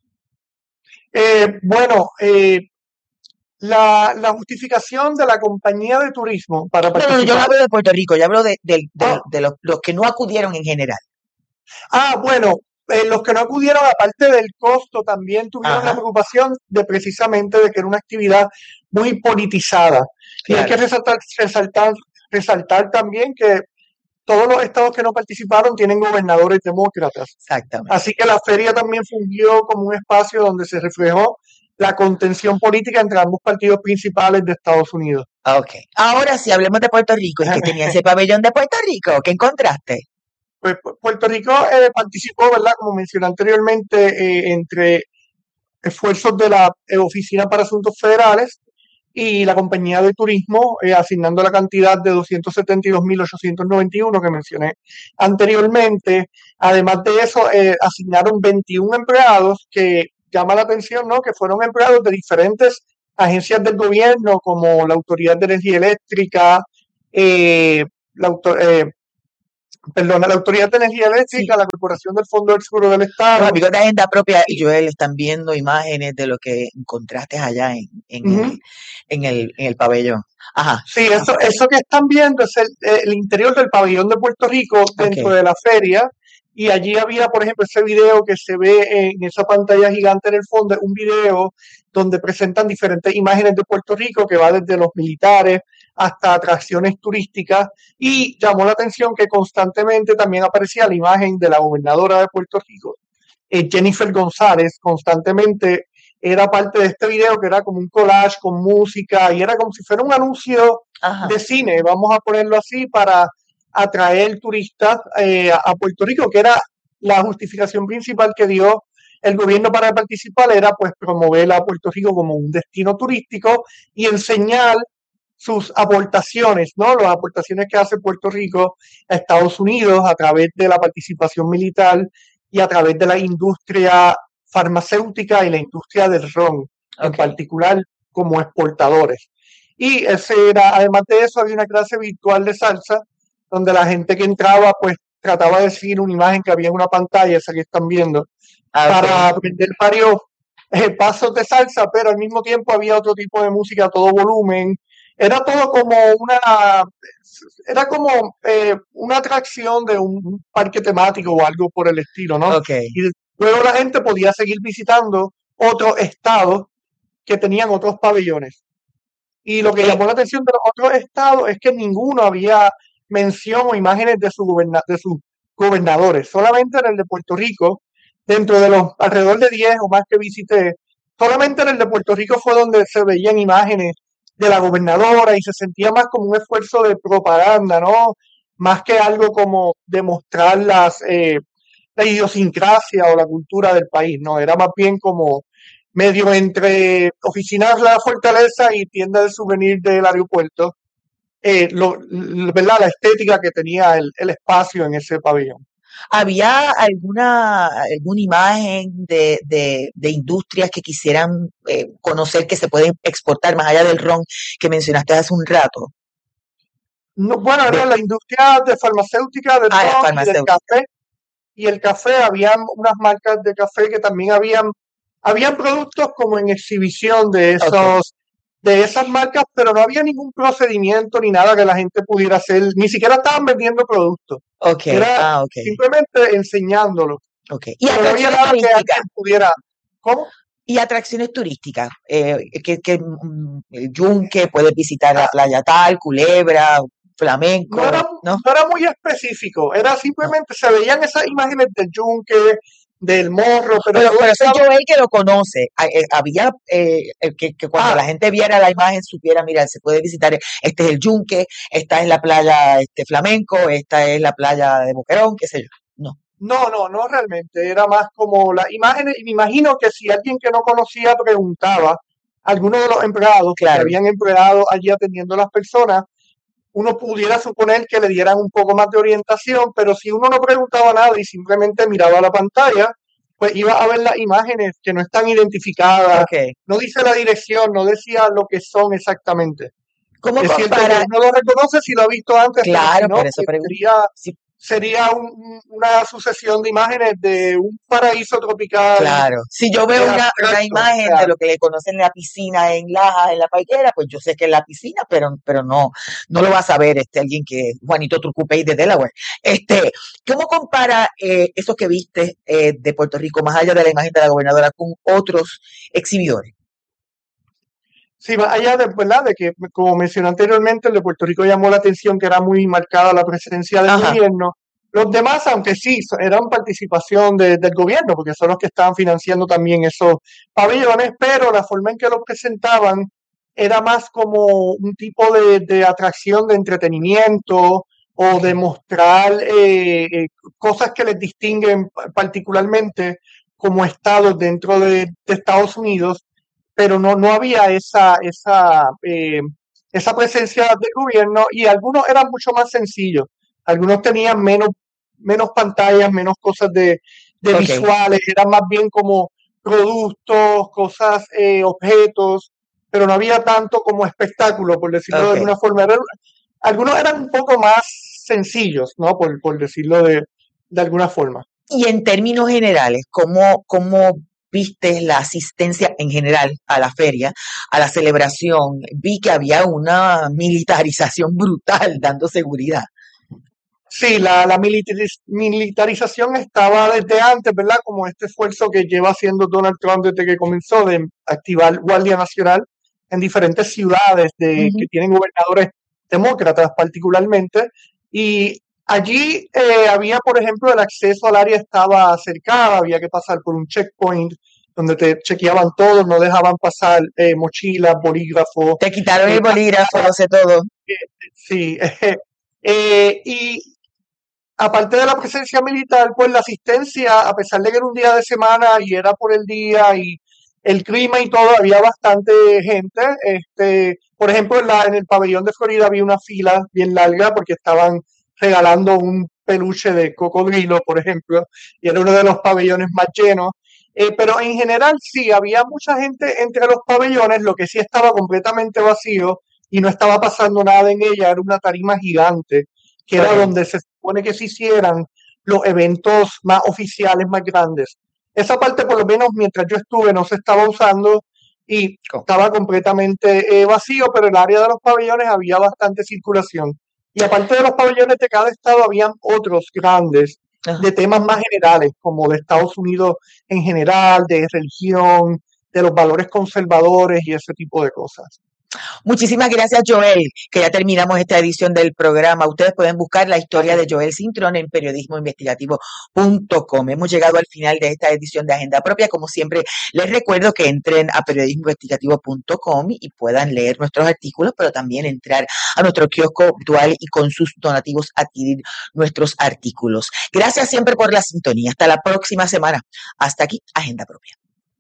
Eh, bueno, eh, La, la justificación de la compañía de turismo para participar... No, no, yo no hablo de Puerto Rico, yo hablo de, de, de, oh. de los, los que no acudieron en general. Ah, bueno, eh, los que no acudieron, aparte del costo, también tuvieron Ajá. la preocupación de precisamente de que era una actividad muy politizada. Claro. Y hay que resaltar, resaltar, resaltar también que todos los estados que no participaron tienen gobernadores demócratas. Exactamente. Así que la feria también fungió como un espacio donde se reflejó la contención política entre ambos partidos principales de Estados Unidos. Ok. Ahora sí, hablemos de Puerto Rico. ¿Y qué tenía ese pabellón de Puerto Rico? ¿Qué encontraste? pues Puerto Rico eh, participó, ¿verdad? Como mencioné anteriormente, eh, entre esfuerzos de la eh, Oficina para Asuntos Federales y la compañía de turismo, eh, asignando la cantidad de doscientos setenta y dos mil ochocientos noventa y uno que mencioné anteriormente. Además de eso, eh, asignaron veintiún empleados que llama la atención, ¿no? Que fueron empleados de diferentes agencias del gobierno, como la Autoridad de Energía Eléctrica, eh, la, auto, eh, perdona, la Autoridad de Energía Eléctrica, Sí. la Corporación del Fondo del Seguro del Los Estado. amigos de Agenda Propia, Joel, están viendo imágenes de lo que encontraste allá en, en, Ujú. el, en, el, en el pabellón. Ajá, Sí, eso, eso que están viendo es el, el interior del pabellón de Puerto Rico dentro ok. de la feria. Y allí había, por ejemplo, ese video que se ve en esa pantalla gigante en el fondo, un video donde presentan diferentes imágenes de Puerto Rico que va desde los militares hasta atracciones turísticas. Y llamó la atención que constantemente también aparecía la imagen de la gobernadora de Puerto Rico, eh, Jennifer González. Constantemente era parte de este video que era como un collage con música y era como si fuera un anuncio Ajá. de cine, vamos a ponerlo así, para atraer turistas eh, a Puerto Rico, que era la justificación principal que dio el gobierno para participar, era pues promover a Puerto Rico como un destino turístico y enseñar sus aportaciones, ¿no? Las aportaciones que hace Puerto Rico a Estados Unidos a través de la participación militar y a través de la industria farmacéutica y la industria del ron, en Ok. particular como exportadores. Y ese era, además de eso, había una clase virtual de salsa donde la gente que entraba pues trataba de seguir una imagen que había en una pantalla, esa que están viendo, Ah, para ok. aprender varios eh, pasos de salsa, pero al mismo tiempo había otro tipo de música a todo volumen. Era todo como una, era como eh, una atracción de un, un parque temático o algo por el estilo, ¿no? Ok. Y luego la gente podía seguir visitando otros estados que tenían otros pabellones. Y lo que Eh, llamó la atención de los otros estados es que ninguno había mención o imágenes de, su goberna- de sus gobernadores. Solamente en el de Puerto Rico, dentro de los alrededor de diez o más que visité, solamente en el de Puerto Rico fue donde se veían imágenes de la gobernadora y se sentía más como un esfuerzo de propaganda, ¿no? Más que algo como demostrar las, eh, la idiosincrasia o la cultura del país, ¿no? Era más bien como medio entre oficinas de la fortaleza y tienda de souvenir del aeropuerto, eh, lo, l- ¿verdad? La estética que tenía el, el espacio en ese pabellón. ¿Había alguna, alguna imagen de, de, de industrias que quisieran eh, conocer que se pueden exportar más allá del ron que mencionaste hace un rato? No, bueno, De, era la industria de farmacéutica, del ah, la ron y del farmacéutica. café. Y el café, habían unas marcas de café que también habían, habían productos como en exhibición de Ok, esos, de esas marcas, pero no había ningún procedimiento ni nada que la gente pudiera hacer, ni siquiera estaban vendiendo productos. ok, Era ah, ok, simplemente enseñándolo, ok. Y pero no había atracciones nada que turísticas. alguien pudiera. ¿Cómo? Y atracciones turísticas, eh, que, que mm, el Yunque, puedes visitar la Ah, playa tal, Culebra, no Flamenco, era, ¿no? no era muy específico, era No. simplemente, se veían esas imágenes del yunque, del morro, pero Pero, todo pero soy estaba. yo el que lo conoce. Ah, eh, Había eh, el que, que cuando Ah, la gente viera la imagen supiera, mira, se puede visitar, este es el Yunque, esta es la playa este, Flamenco, esta es la playa de Boquerón, qué sé yo. No. no, no, no realmente, era más como las imágenes, y me imagino que si alguien que no conocía preguntaba, alguno de los empleados, porque Claro. habían empleados allí atendiendo a las personas, uno pudiera suponer que le dieran un poco más de orientación, pero si uno no preguntaba nada y simplemente miraba la pantalla, pues iba a ver las imágenes que no están identificadas, Ok. no dice la dirección, no decía lo que son exactamente. ¿Cómo Es cierto que compara? uno lo reconoce si lo ha visto antes, pero si Claro, no, por eso pues pregunto. sería, Sí, sería un- un- una sucesión de imágenes de un paraíso tropical claro. Si yo veo eh, una, una abstracto, imagen de real. lo que le conocen la piscina en Laja, en la Paiguera, pues yo sé que es la piscina, pero, pero no, no lo va a saber este alguien que, Juanito Trucupey de Delaware. Este, ¿cómo compara eh, eso que viste eh, de Puerto Rico, más allá de la imagen de la gobernadora, con otros exhibidores? Sí, más allá de, ¿verdad? De que, como mencioné anteriormente, el de Puerto Rico llamó la atención que era muy marcada la presencia del Ajá, gobierno. Los demás, aunque sí, so- eran participación de- del gobierno, porque son los que estaban financiando también esos pabellones, pero la forma en que los presentaban era más como un tipo de, de atracción de entretenimiento o demostrar eh, eh, cosas que les distinguen particularmente como estados dentro de, de Estados Unidos, pero no, no había esa, esa, eh, esa presencia del gobierno, y algunos eran mucho más sencillos. Algunos tenían menos, menos pantallas, menos cosas de, de Ok. visuales, eran más bien como productos, cosas, eh, objetos, pero no había tanto como espectáculo, por decirlo Ok. de alguna forma. Era- algunos eran un poco más sencillos, ¿no? Por, por decirlo de, de alguna forma. Y en términos generales, ¿cómo, cómo viste la asistencia en general a la feria, a la celebración? Vi que había una militarización brutal dando seguridad. Sí, la, la militariz- militarización estaba desde antes, ¿verdad? Como este esfuerzo que lleva haciendo Donald Trump desde que comenzó de activar Guardia Nacional en diferentes ciudades de, que Ujú. tienen gobernadores demócratas particularmente. Y allí eh, había, por ejemplo, el acceso al área estaba cercada, había que pasar por un checkpoint donde te chequeaban todo, no dejaban pasar eh, mochilas, bolígrafos. Te quitaron eh, el bolígrafo, lo sé todo. Sí, eh, y aparte de la presencia militar, pues la asistencia, a pesar de que era un día de semana y era por el día y el clima y todo, había bastante gente. Este, por ejemplo, en, la, en el pabellón de Florida había una fila bien larga porque estaban regalando un peluche de cocodrilo, por ejemplo, y era uno de los pabellones más llenos. Eh, pero en general sí, había mucha gente entre los pabellones, lo que sí estaba completamente vacío y no estaba pasando nada en ella, era una tarima gigante, que era Ok. donde se supone que se hicieran los eventos más oficiales, más grandes. Esa parte, por lo menos mientras yo estuve, no se estaba usando y Co- estaba completamente eh, vacío, pero en el área de los pabellones había bastante circulación. Y aparte de los pabellones de cada estado, habían otros grandes Ajá. de temas más generales, como de Estados Unidos en general, de religión, de los valores conservadores y ese tipo de cosas. Muchísimas gracias, Joel, que ya terminamos esta edición del programa. Ustedes pueden buscar la historia de Joel Cintrón en periodismo investigativo punto com. Hemos llegado al final de esta edición de Agenda Propia. Como siempre, les recuerdo que entren a periodismo investigativo punto com y puedan leer nuestros artículos, pero también entrar a nuestro kiosco virtual y con sus donativos adquirir nuestros artículos. Gracias siempre por la sintonía. Hasta la próxima semana. Hasta aquí, Agenda Propia.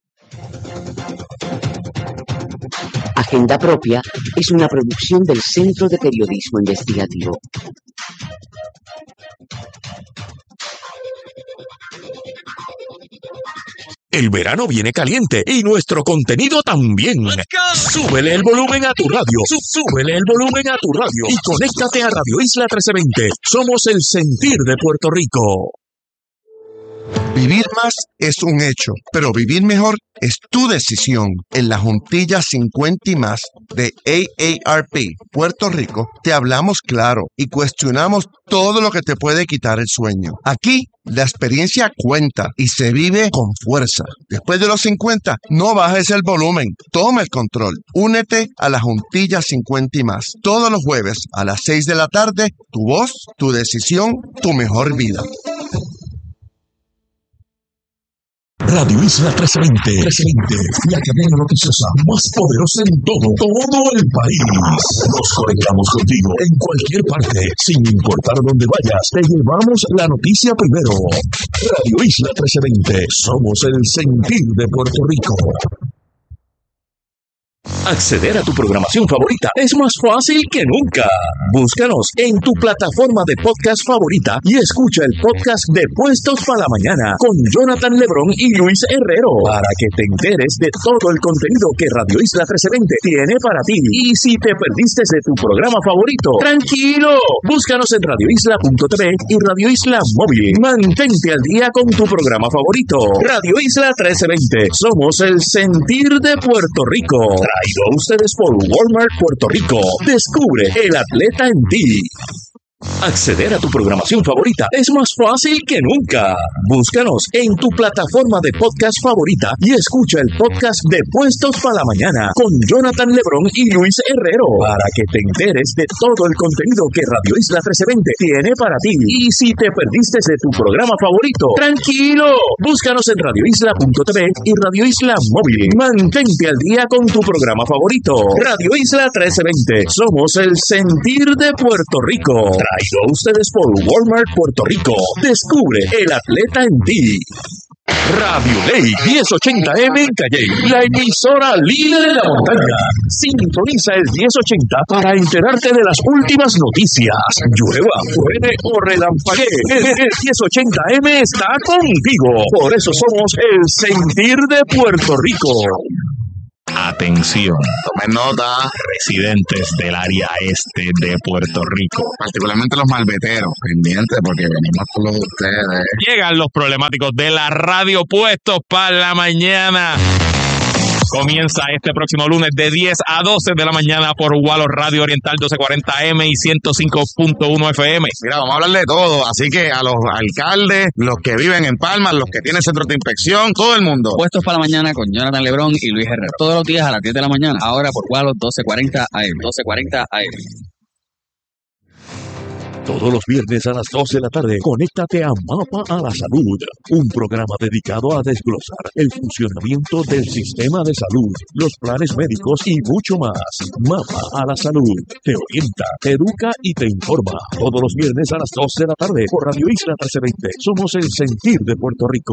Agenda Propia es una producción del Centro de Periodismo Investigativo. El verano viene caliente y nuestro contenido también. Súbele el volumen a tu radio. Sú- Súbele el volumen a tu radio y conéctate a Radio Isla trece veinte. Somos el sentir de Puerto Rico. Vivir más es un hecho, pero vivir mejor es tu decisión. En la Juntilla cincuenta y más de A A R P Puerto Rico te hablamos claro y cuestionamos todo lo que te puede quitar el sueño. Aquí la experiencia cuenta y se vive con fuerza. Después de los cincuenta, no bajes el volumen, toma el control. Únete a la Juntilla cincuenta y más. Todos los jueves a las seis de la tarde, tu voz, tu decisión, tu mejor vida. Radio Isla trece veinte. trece veinte, la cadena noticiosa más poderosa en todo, todo el país. Nos conectamos contigo en cualquier parte, sin importar dónde vayas. Te llevamos la noticia primero. Radio Isla trece veinte. Somos el sentir de Puerto Rico. Acceder a tu programación favorita es más fácil que nunca. Búscanos en tu plataforma de podcast favorita y escucha el podcast de Puestos para la Mañana con Jonathan Lebrón y Luis Herrero para que te enteres de todo el contenido que Radio Isla trece veinte tiene para ti. Y si te perdiste de tu programa favorito, tranquilo, búscanos en radio isla punto t v y Radio Isla Móvil. Mantente al día con tu programa favorito. Radio Isla trece veinte. Somos el sentir de Puerto Rico. Traído a ustedes por Walmart Puerto Rico. Descubre el atleta en ti. Acceder a tu programación favorita es más fácil que nunca. Búscanos en tu plataforma de podcast favorita y escucha el podcast de Puestos para la Mañana con Jonathan Lebrón y Luis Herrero para que te enteres de todo el contenido que Radio Isla trece veinte tiene para ti. Y si te perdiste de tu programa favorito, tranquilo, búscanos en radio isla punto t v y Radio Isla Móvil. Mantente al día con tu programa favorito. Radio Isla trece veinte. Somos el sentir de Puerto Rico. Traído a ustedes por Walmart Puerto Rico. Descubre el atleta en ti. Radio Ley diez ochenta M en Calle, la emisora líder de la montaña. Sintoniza el diez ochenta para enterarte de las últimas noticias. Llueva, truene o relampaguee, el diez ochenta M está contigo. Por eso somos el sentir de Puerto Rico. Atención, tomen nota, residentes del área este de Puerto Rico, particularmente los malveteros, pendientes porque venimos con los de ustedes. Llegan los problemáticos de la radio puestos para la mañana. Comienza este próximo lunes de diez a doce de la mañana por Walo Radio Oriental doce cuarenta M y ciento cinco punto uno F M. Mira, vamos a hablar de todo, así que a los alcaldes, los que viven en Palmas, los que tienen centros de inspección, todo el mundo. Puestos para la mañana con Jonathan Lebrón y Luis Herrera. Todos los días a las diez de la mañana, ahora por Walo doce cuarenta A M. doce cuarenta A M. Todos los viernes a las doce de la tarde, conéctate a Mapa a la Salud, un programa dedicado a desglosar el funcionamiento del sistema de salud, los planes médicos y mucho más. Mapa a la Salud te orienta, te educa y te informa. Todos los viernes a las doce de la tarde por Radio Isla trece veinte. Somos el sentir de Puerto Rico.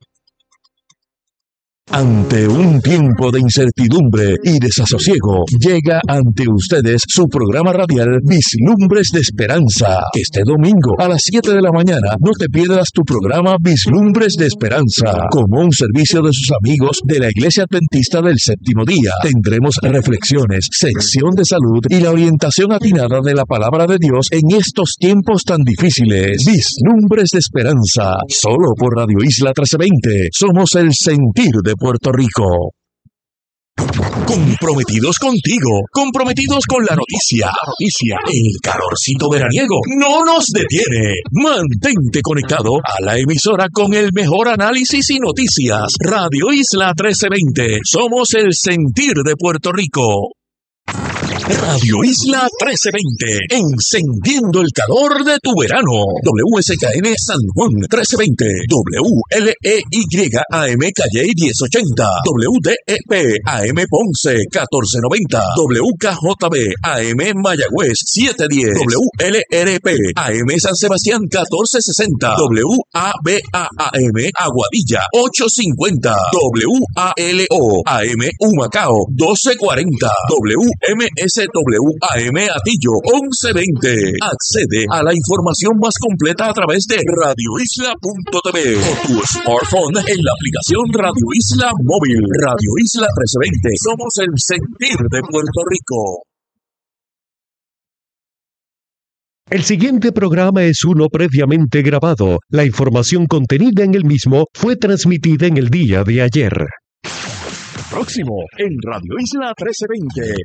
Ante un tiempo de incertidumbre y desasosiego, llega ante ustedes su programa radial Vislumbres de Esperanza. Este domingo a las siete de la mañana no te pierdas tu programa Vislumbres de Esperanza. Como un servicio de sus amigos de la Iglesia Adventista del Séptimo Día, tendremos reflexiones, sección de salud y la orientación atinada de la palabra de Dios en estos tiempos tan difíciles. Vislumbres de Esperanza, solo por Radio Isla trece veinte. Somos el sentir de Puerto Rico. Comprometidos contigo, comprometidos con la noticia. La noticia, el calorcito veraniego no nos detiene. Mantente conectado a la emisora con el mejor análisis y noticias. Radio Isla trece veinte. Somos el sentir de Puerto Rico. Radio Isla trece veinte, encendiendo el calor de tu verano. W S K N San Juan trece veinte, W L E Y A M Calle diez ochenta, W D E P A M Ponce catorce noventa, W K J B A M Mayagüez setecientos diez, W L R P A M San Sebastián catorce sesenta, W A B A A M Aguadilla ochocientos cincuenta, W A L O A M Humacao doce cuarenta, W M S W A M Atillo once veinte. Accede a la información más completa a través de radio isla punto t v o tu smartphone en la aplicación Radio Isla Móvil. Radio Isla trece veinte. Somos el sentir de Puerto Rico. El siguiente programa es uno previamente grabado. La información contenida en el mismo fue transmitida en el día de ayer. Próximo en Radio Isla trece veinte.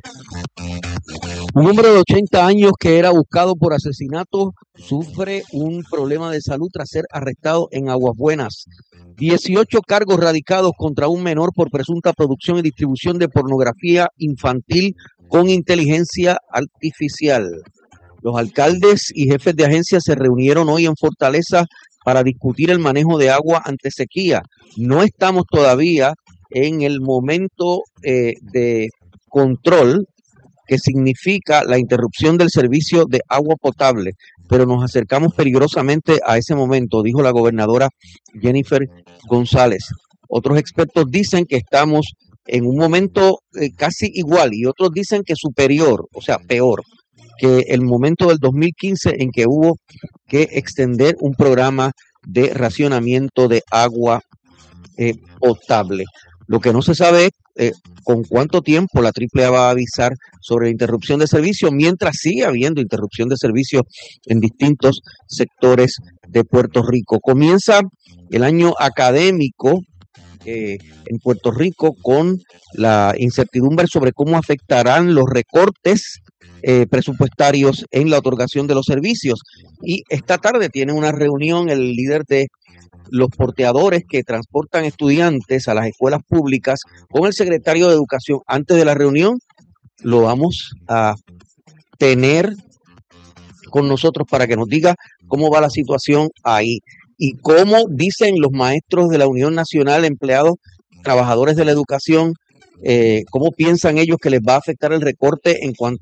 Un hombre de ochenta años que era buscado por asesinato sufre un problema de salud tras ser arrestado en Aguas Buenas. dieciocho cargos radicados contra un menor por presunta producción y distribución de pornografía infantil con inteligencia artificial. Los alcaldes y jefes de agencias se reunieron hoy en Fortaleza para discutir el manejo de agua ante sequía. No estamos todavía en el momento eh, de control que significa la interrupción del servicio de agua potable, pero nos acercamos peligrosamente a ese momento, dijo la gobernadora Jennifer González. Otros expertos dicen que estamos en un momento eh, casi igual y otros dicen que superior, o sea, peor que el momento del dos mil quince en que hubo que extender un programa de racionamiento de agua eh, potable. Lo que no se sabe es eh, con cuánto tiempo la triple A va a avisar sobre la interrupción de servicio, mientras sigue habiendo interrupción de servicio en distintos sectores de Puerto Rico. Comienza el año académico eh, en Puerto Rico con la incertidumbre sobre cómo afectarán los recortes eh, presupuestarios en la otorgación de los servicios. Y esta tarde tiene una reunión el líder de los porteadores que transportan estudiantes a las escuelas públicas con el secretario de Educación. Antes de la reunión lo vamos a tener con nosotros para que nos diga cómo va la situación ahí y cómo dicen los maestros de la Unión Nacional, empleados, trabajadores de la educación, eh, cómo piensan ellos que les va a afectar el recorte en cuanto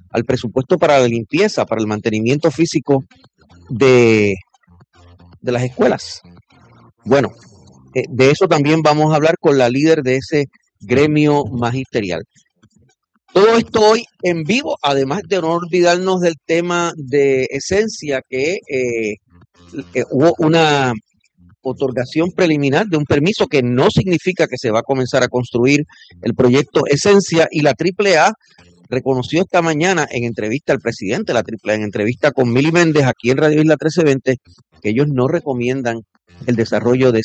al presupuesto para la limpieza, para el mantenimiento físico de, de las escuelas. Bueno, eh, de eso también vamos a hablar con la líder de ese gremio magisterial. Todo esto hoy en vivo, además de no olvidarnos del tema de Esencia, que eh, eh, hubo una otorgación preliminar de un permiso que no significa que se va a comenzar a construir el proyecto Esencia, y la triple A reconoció esta mañana en entrevista al presidente de la triple A, en entrevista con Mili Méndez aquí en Radio Isla trece veinte, que ellos no recomiendan el desarrollo de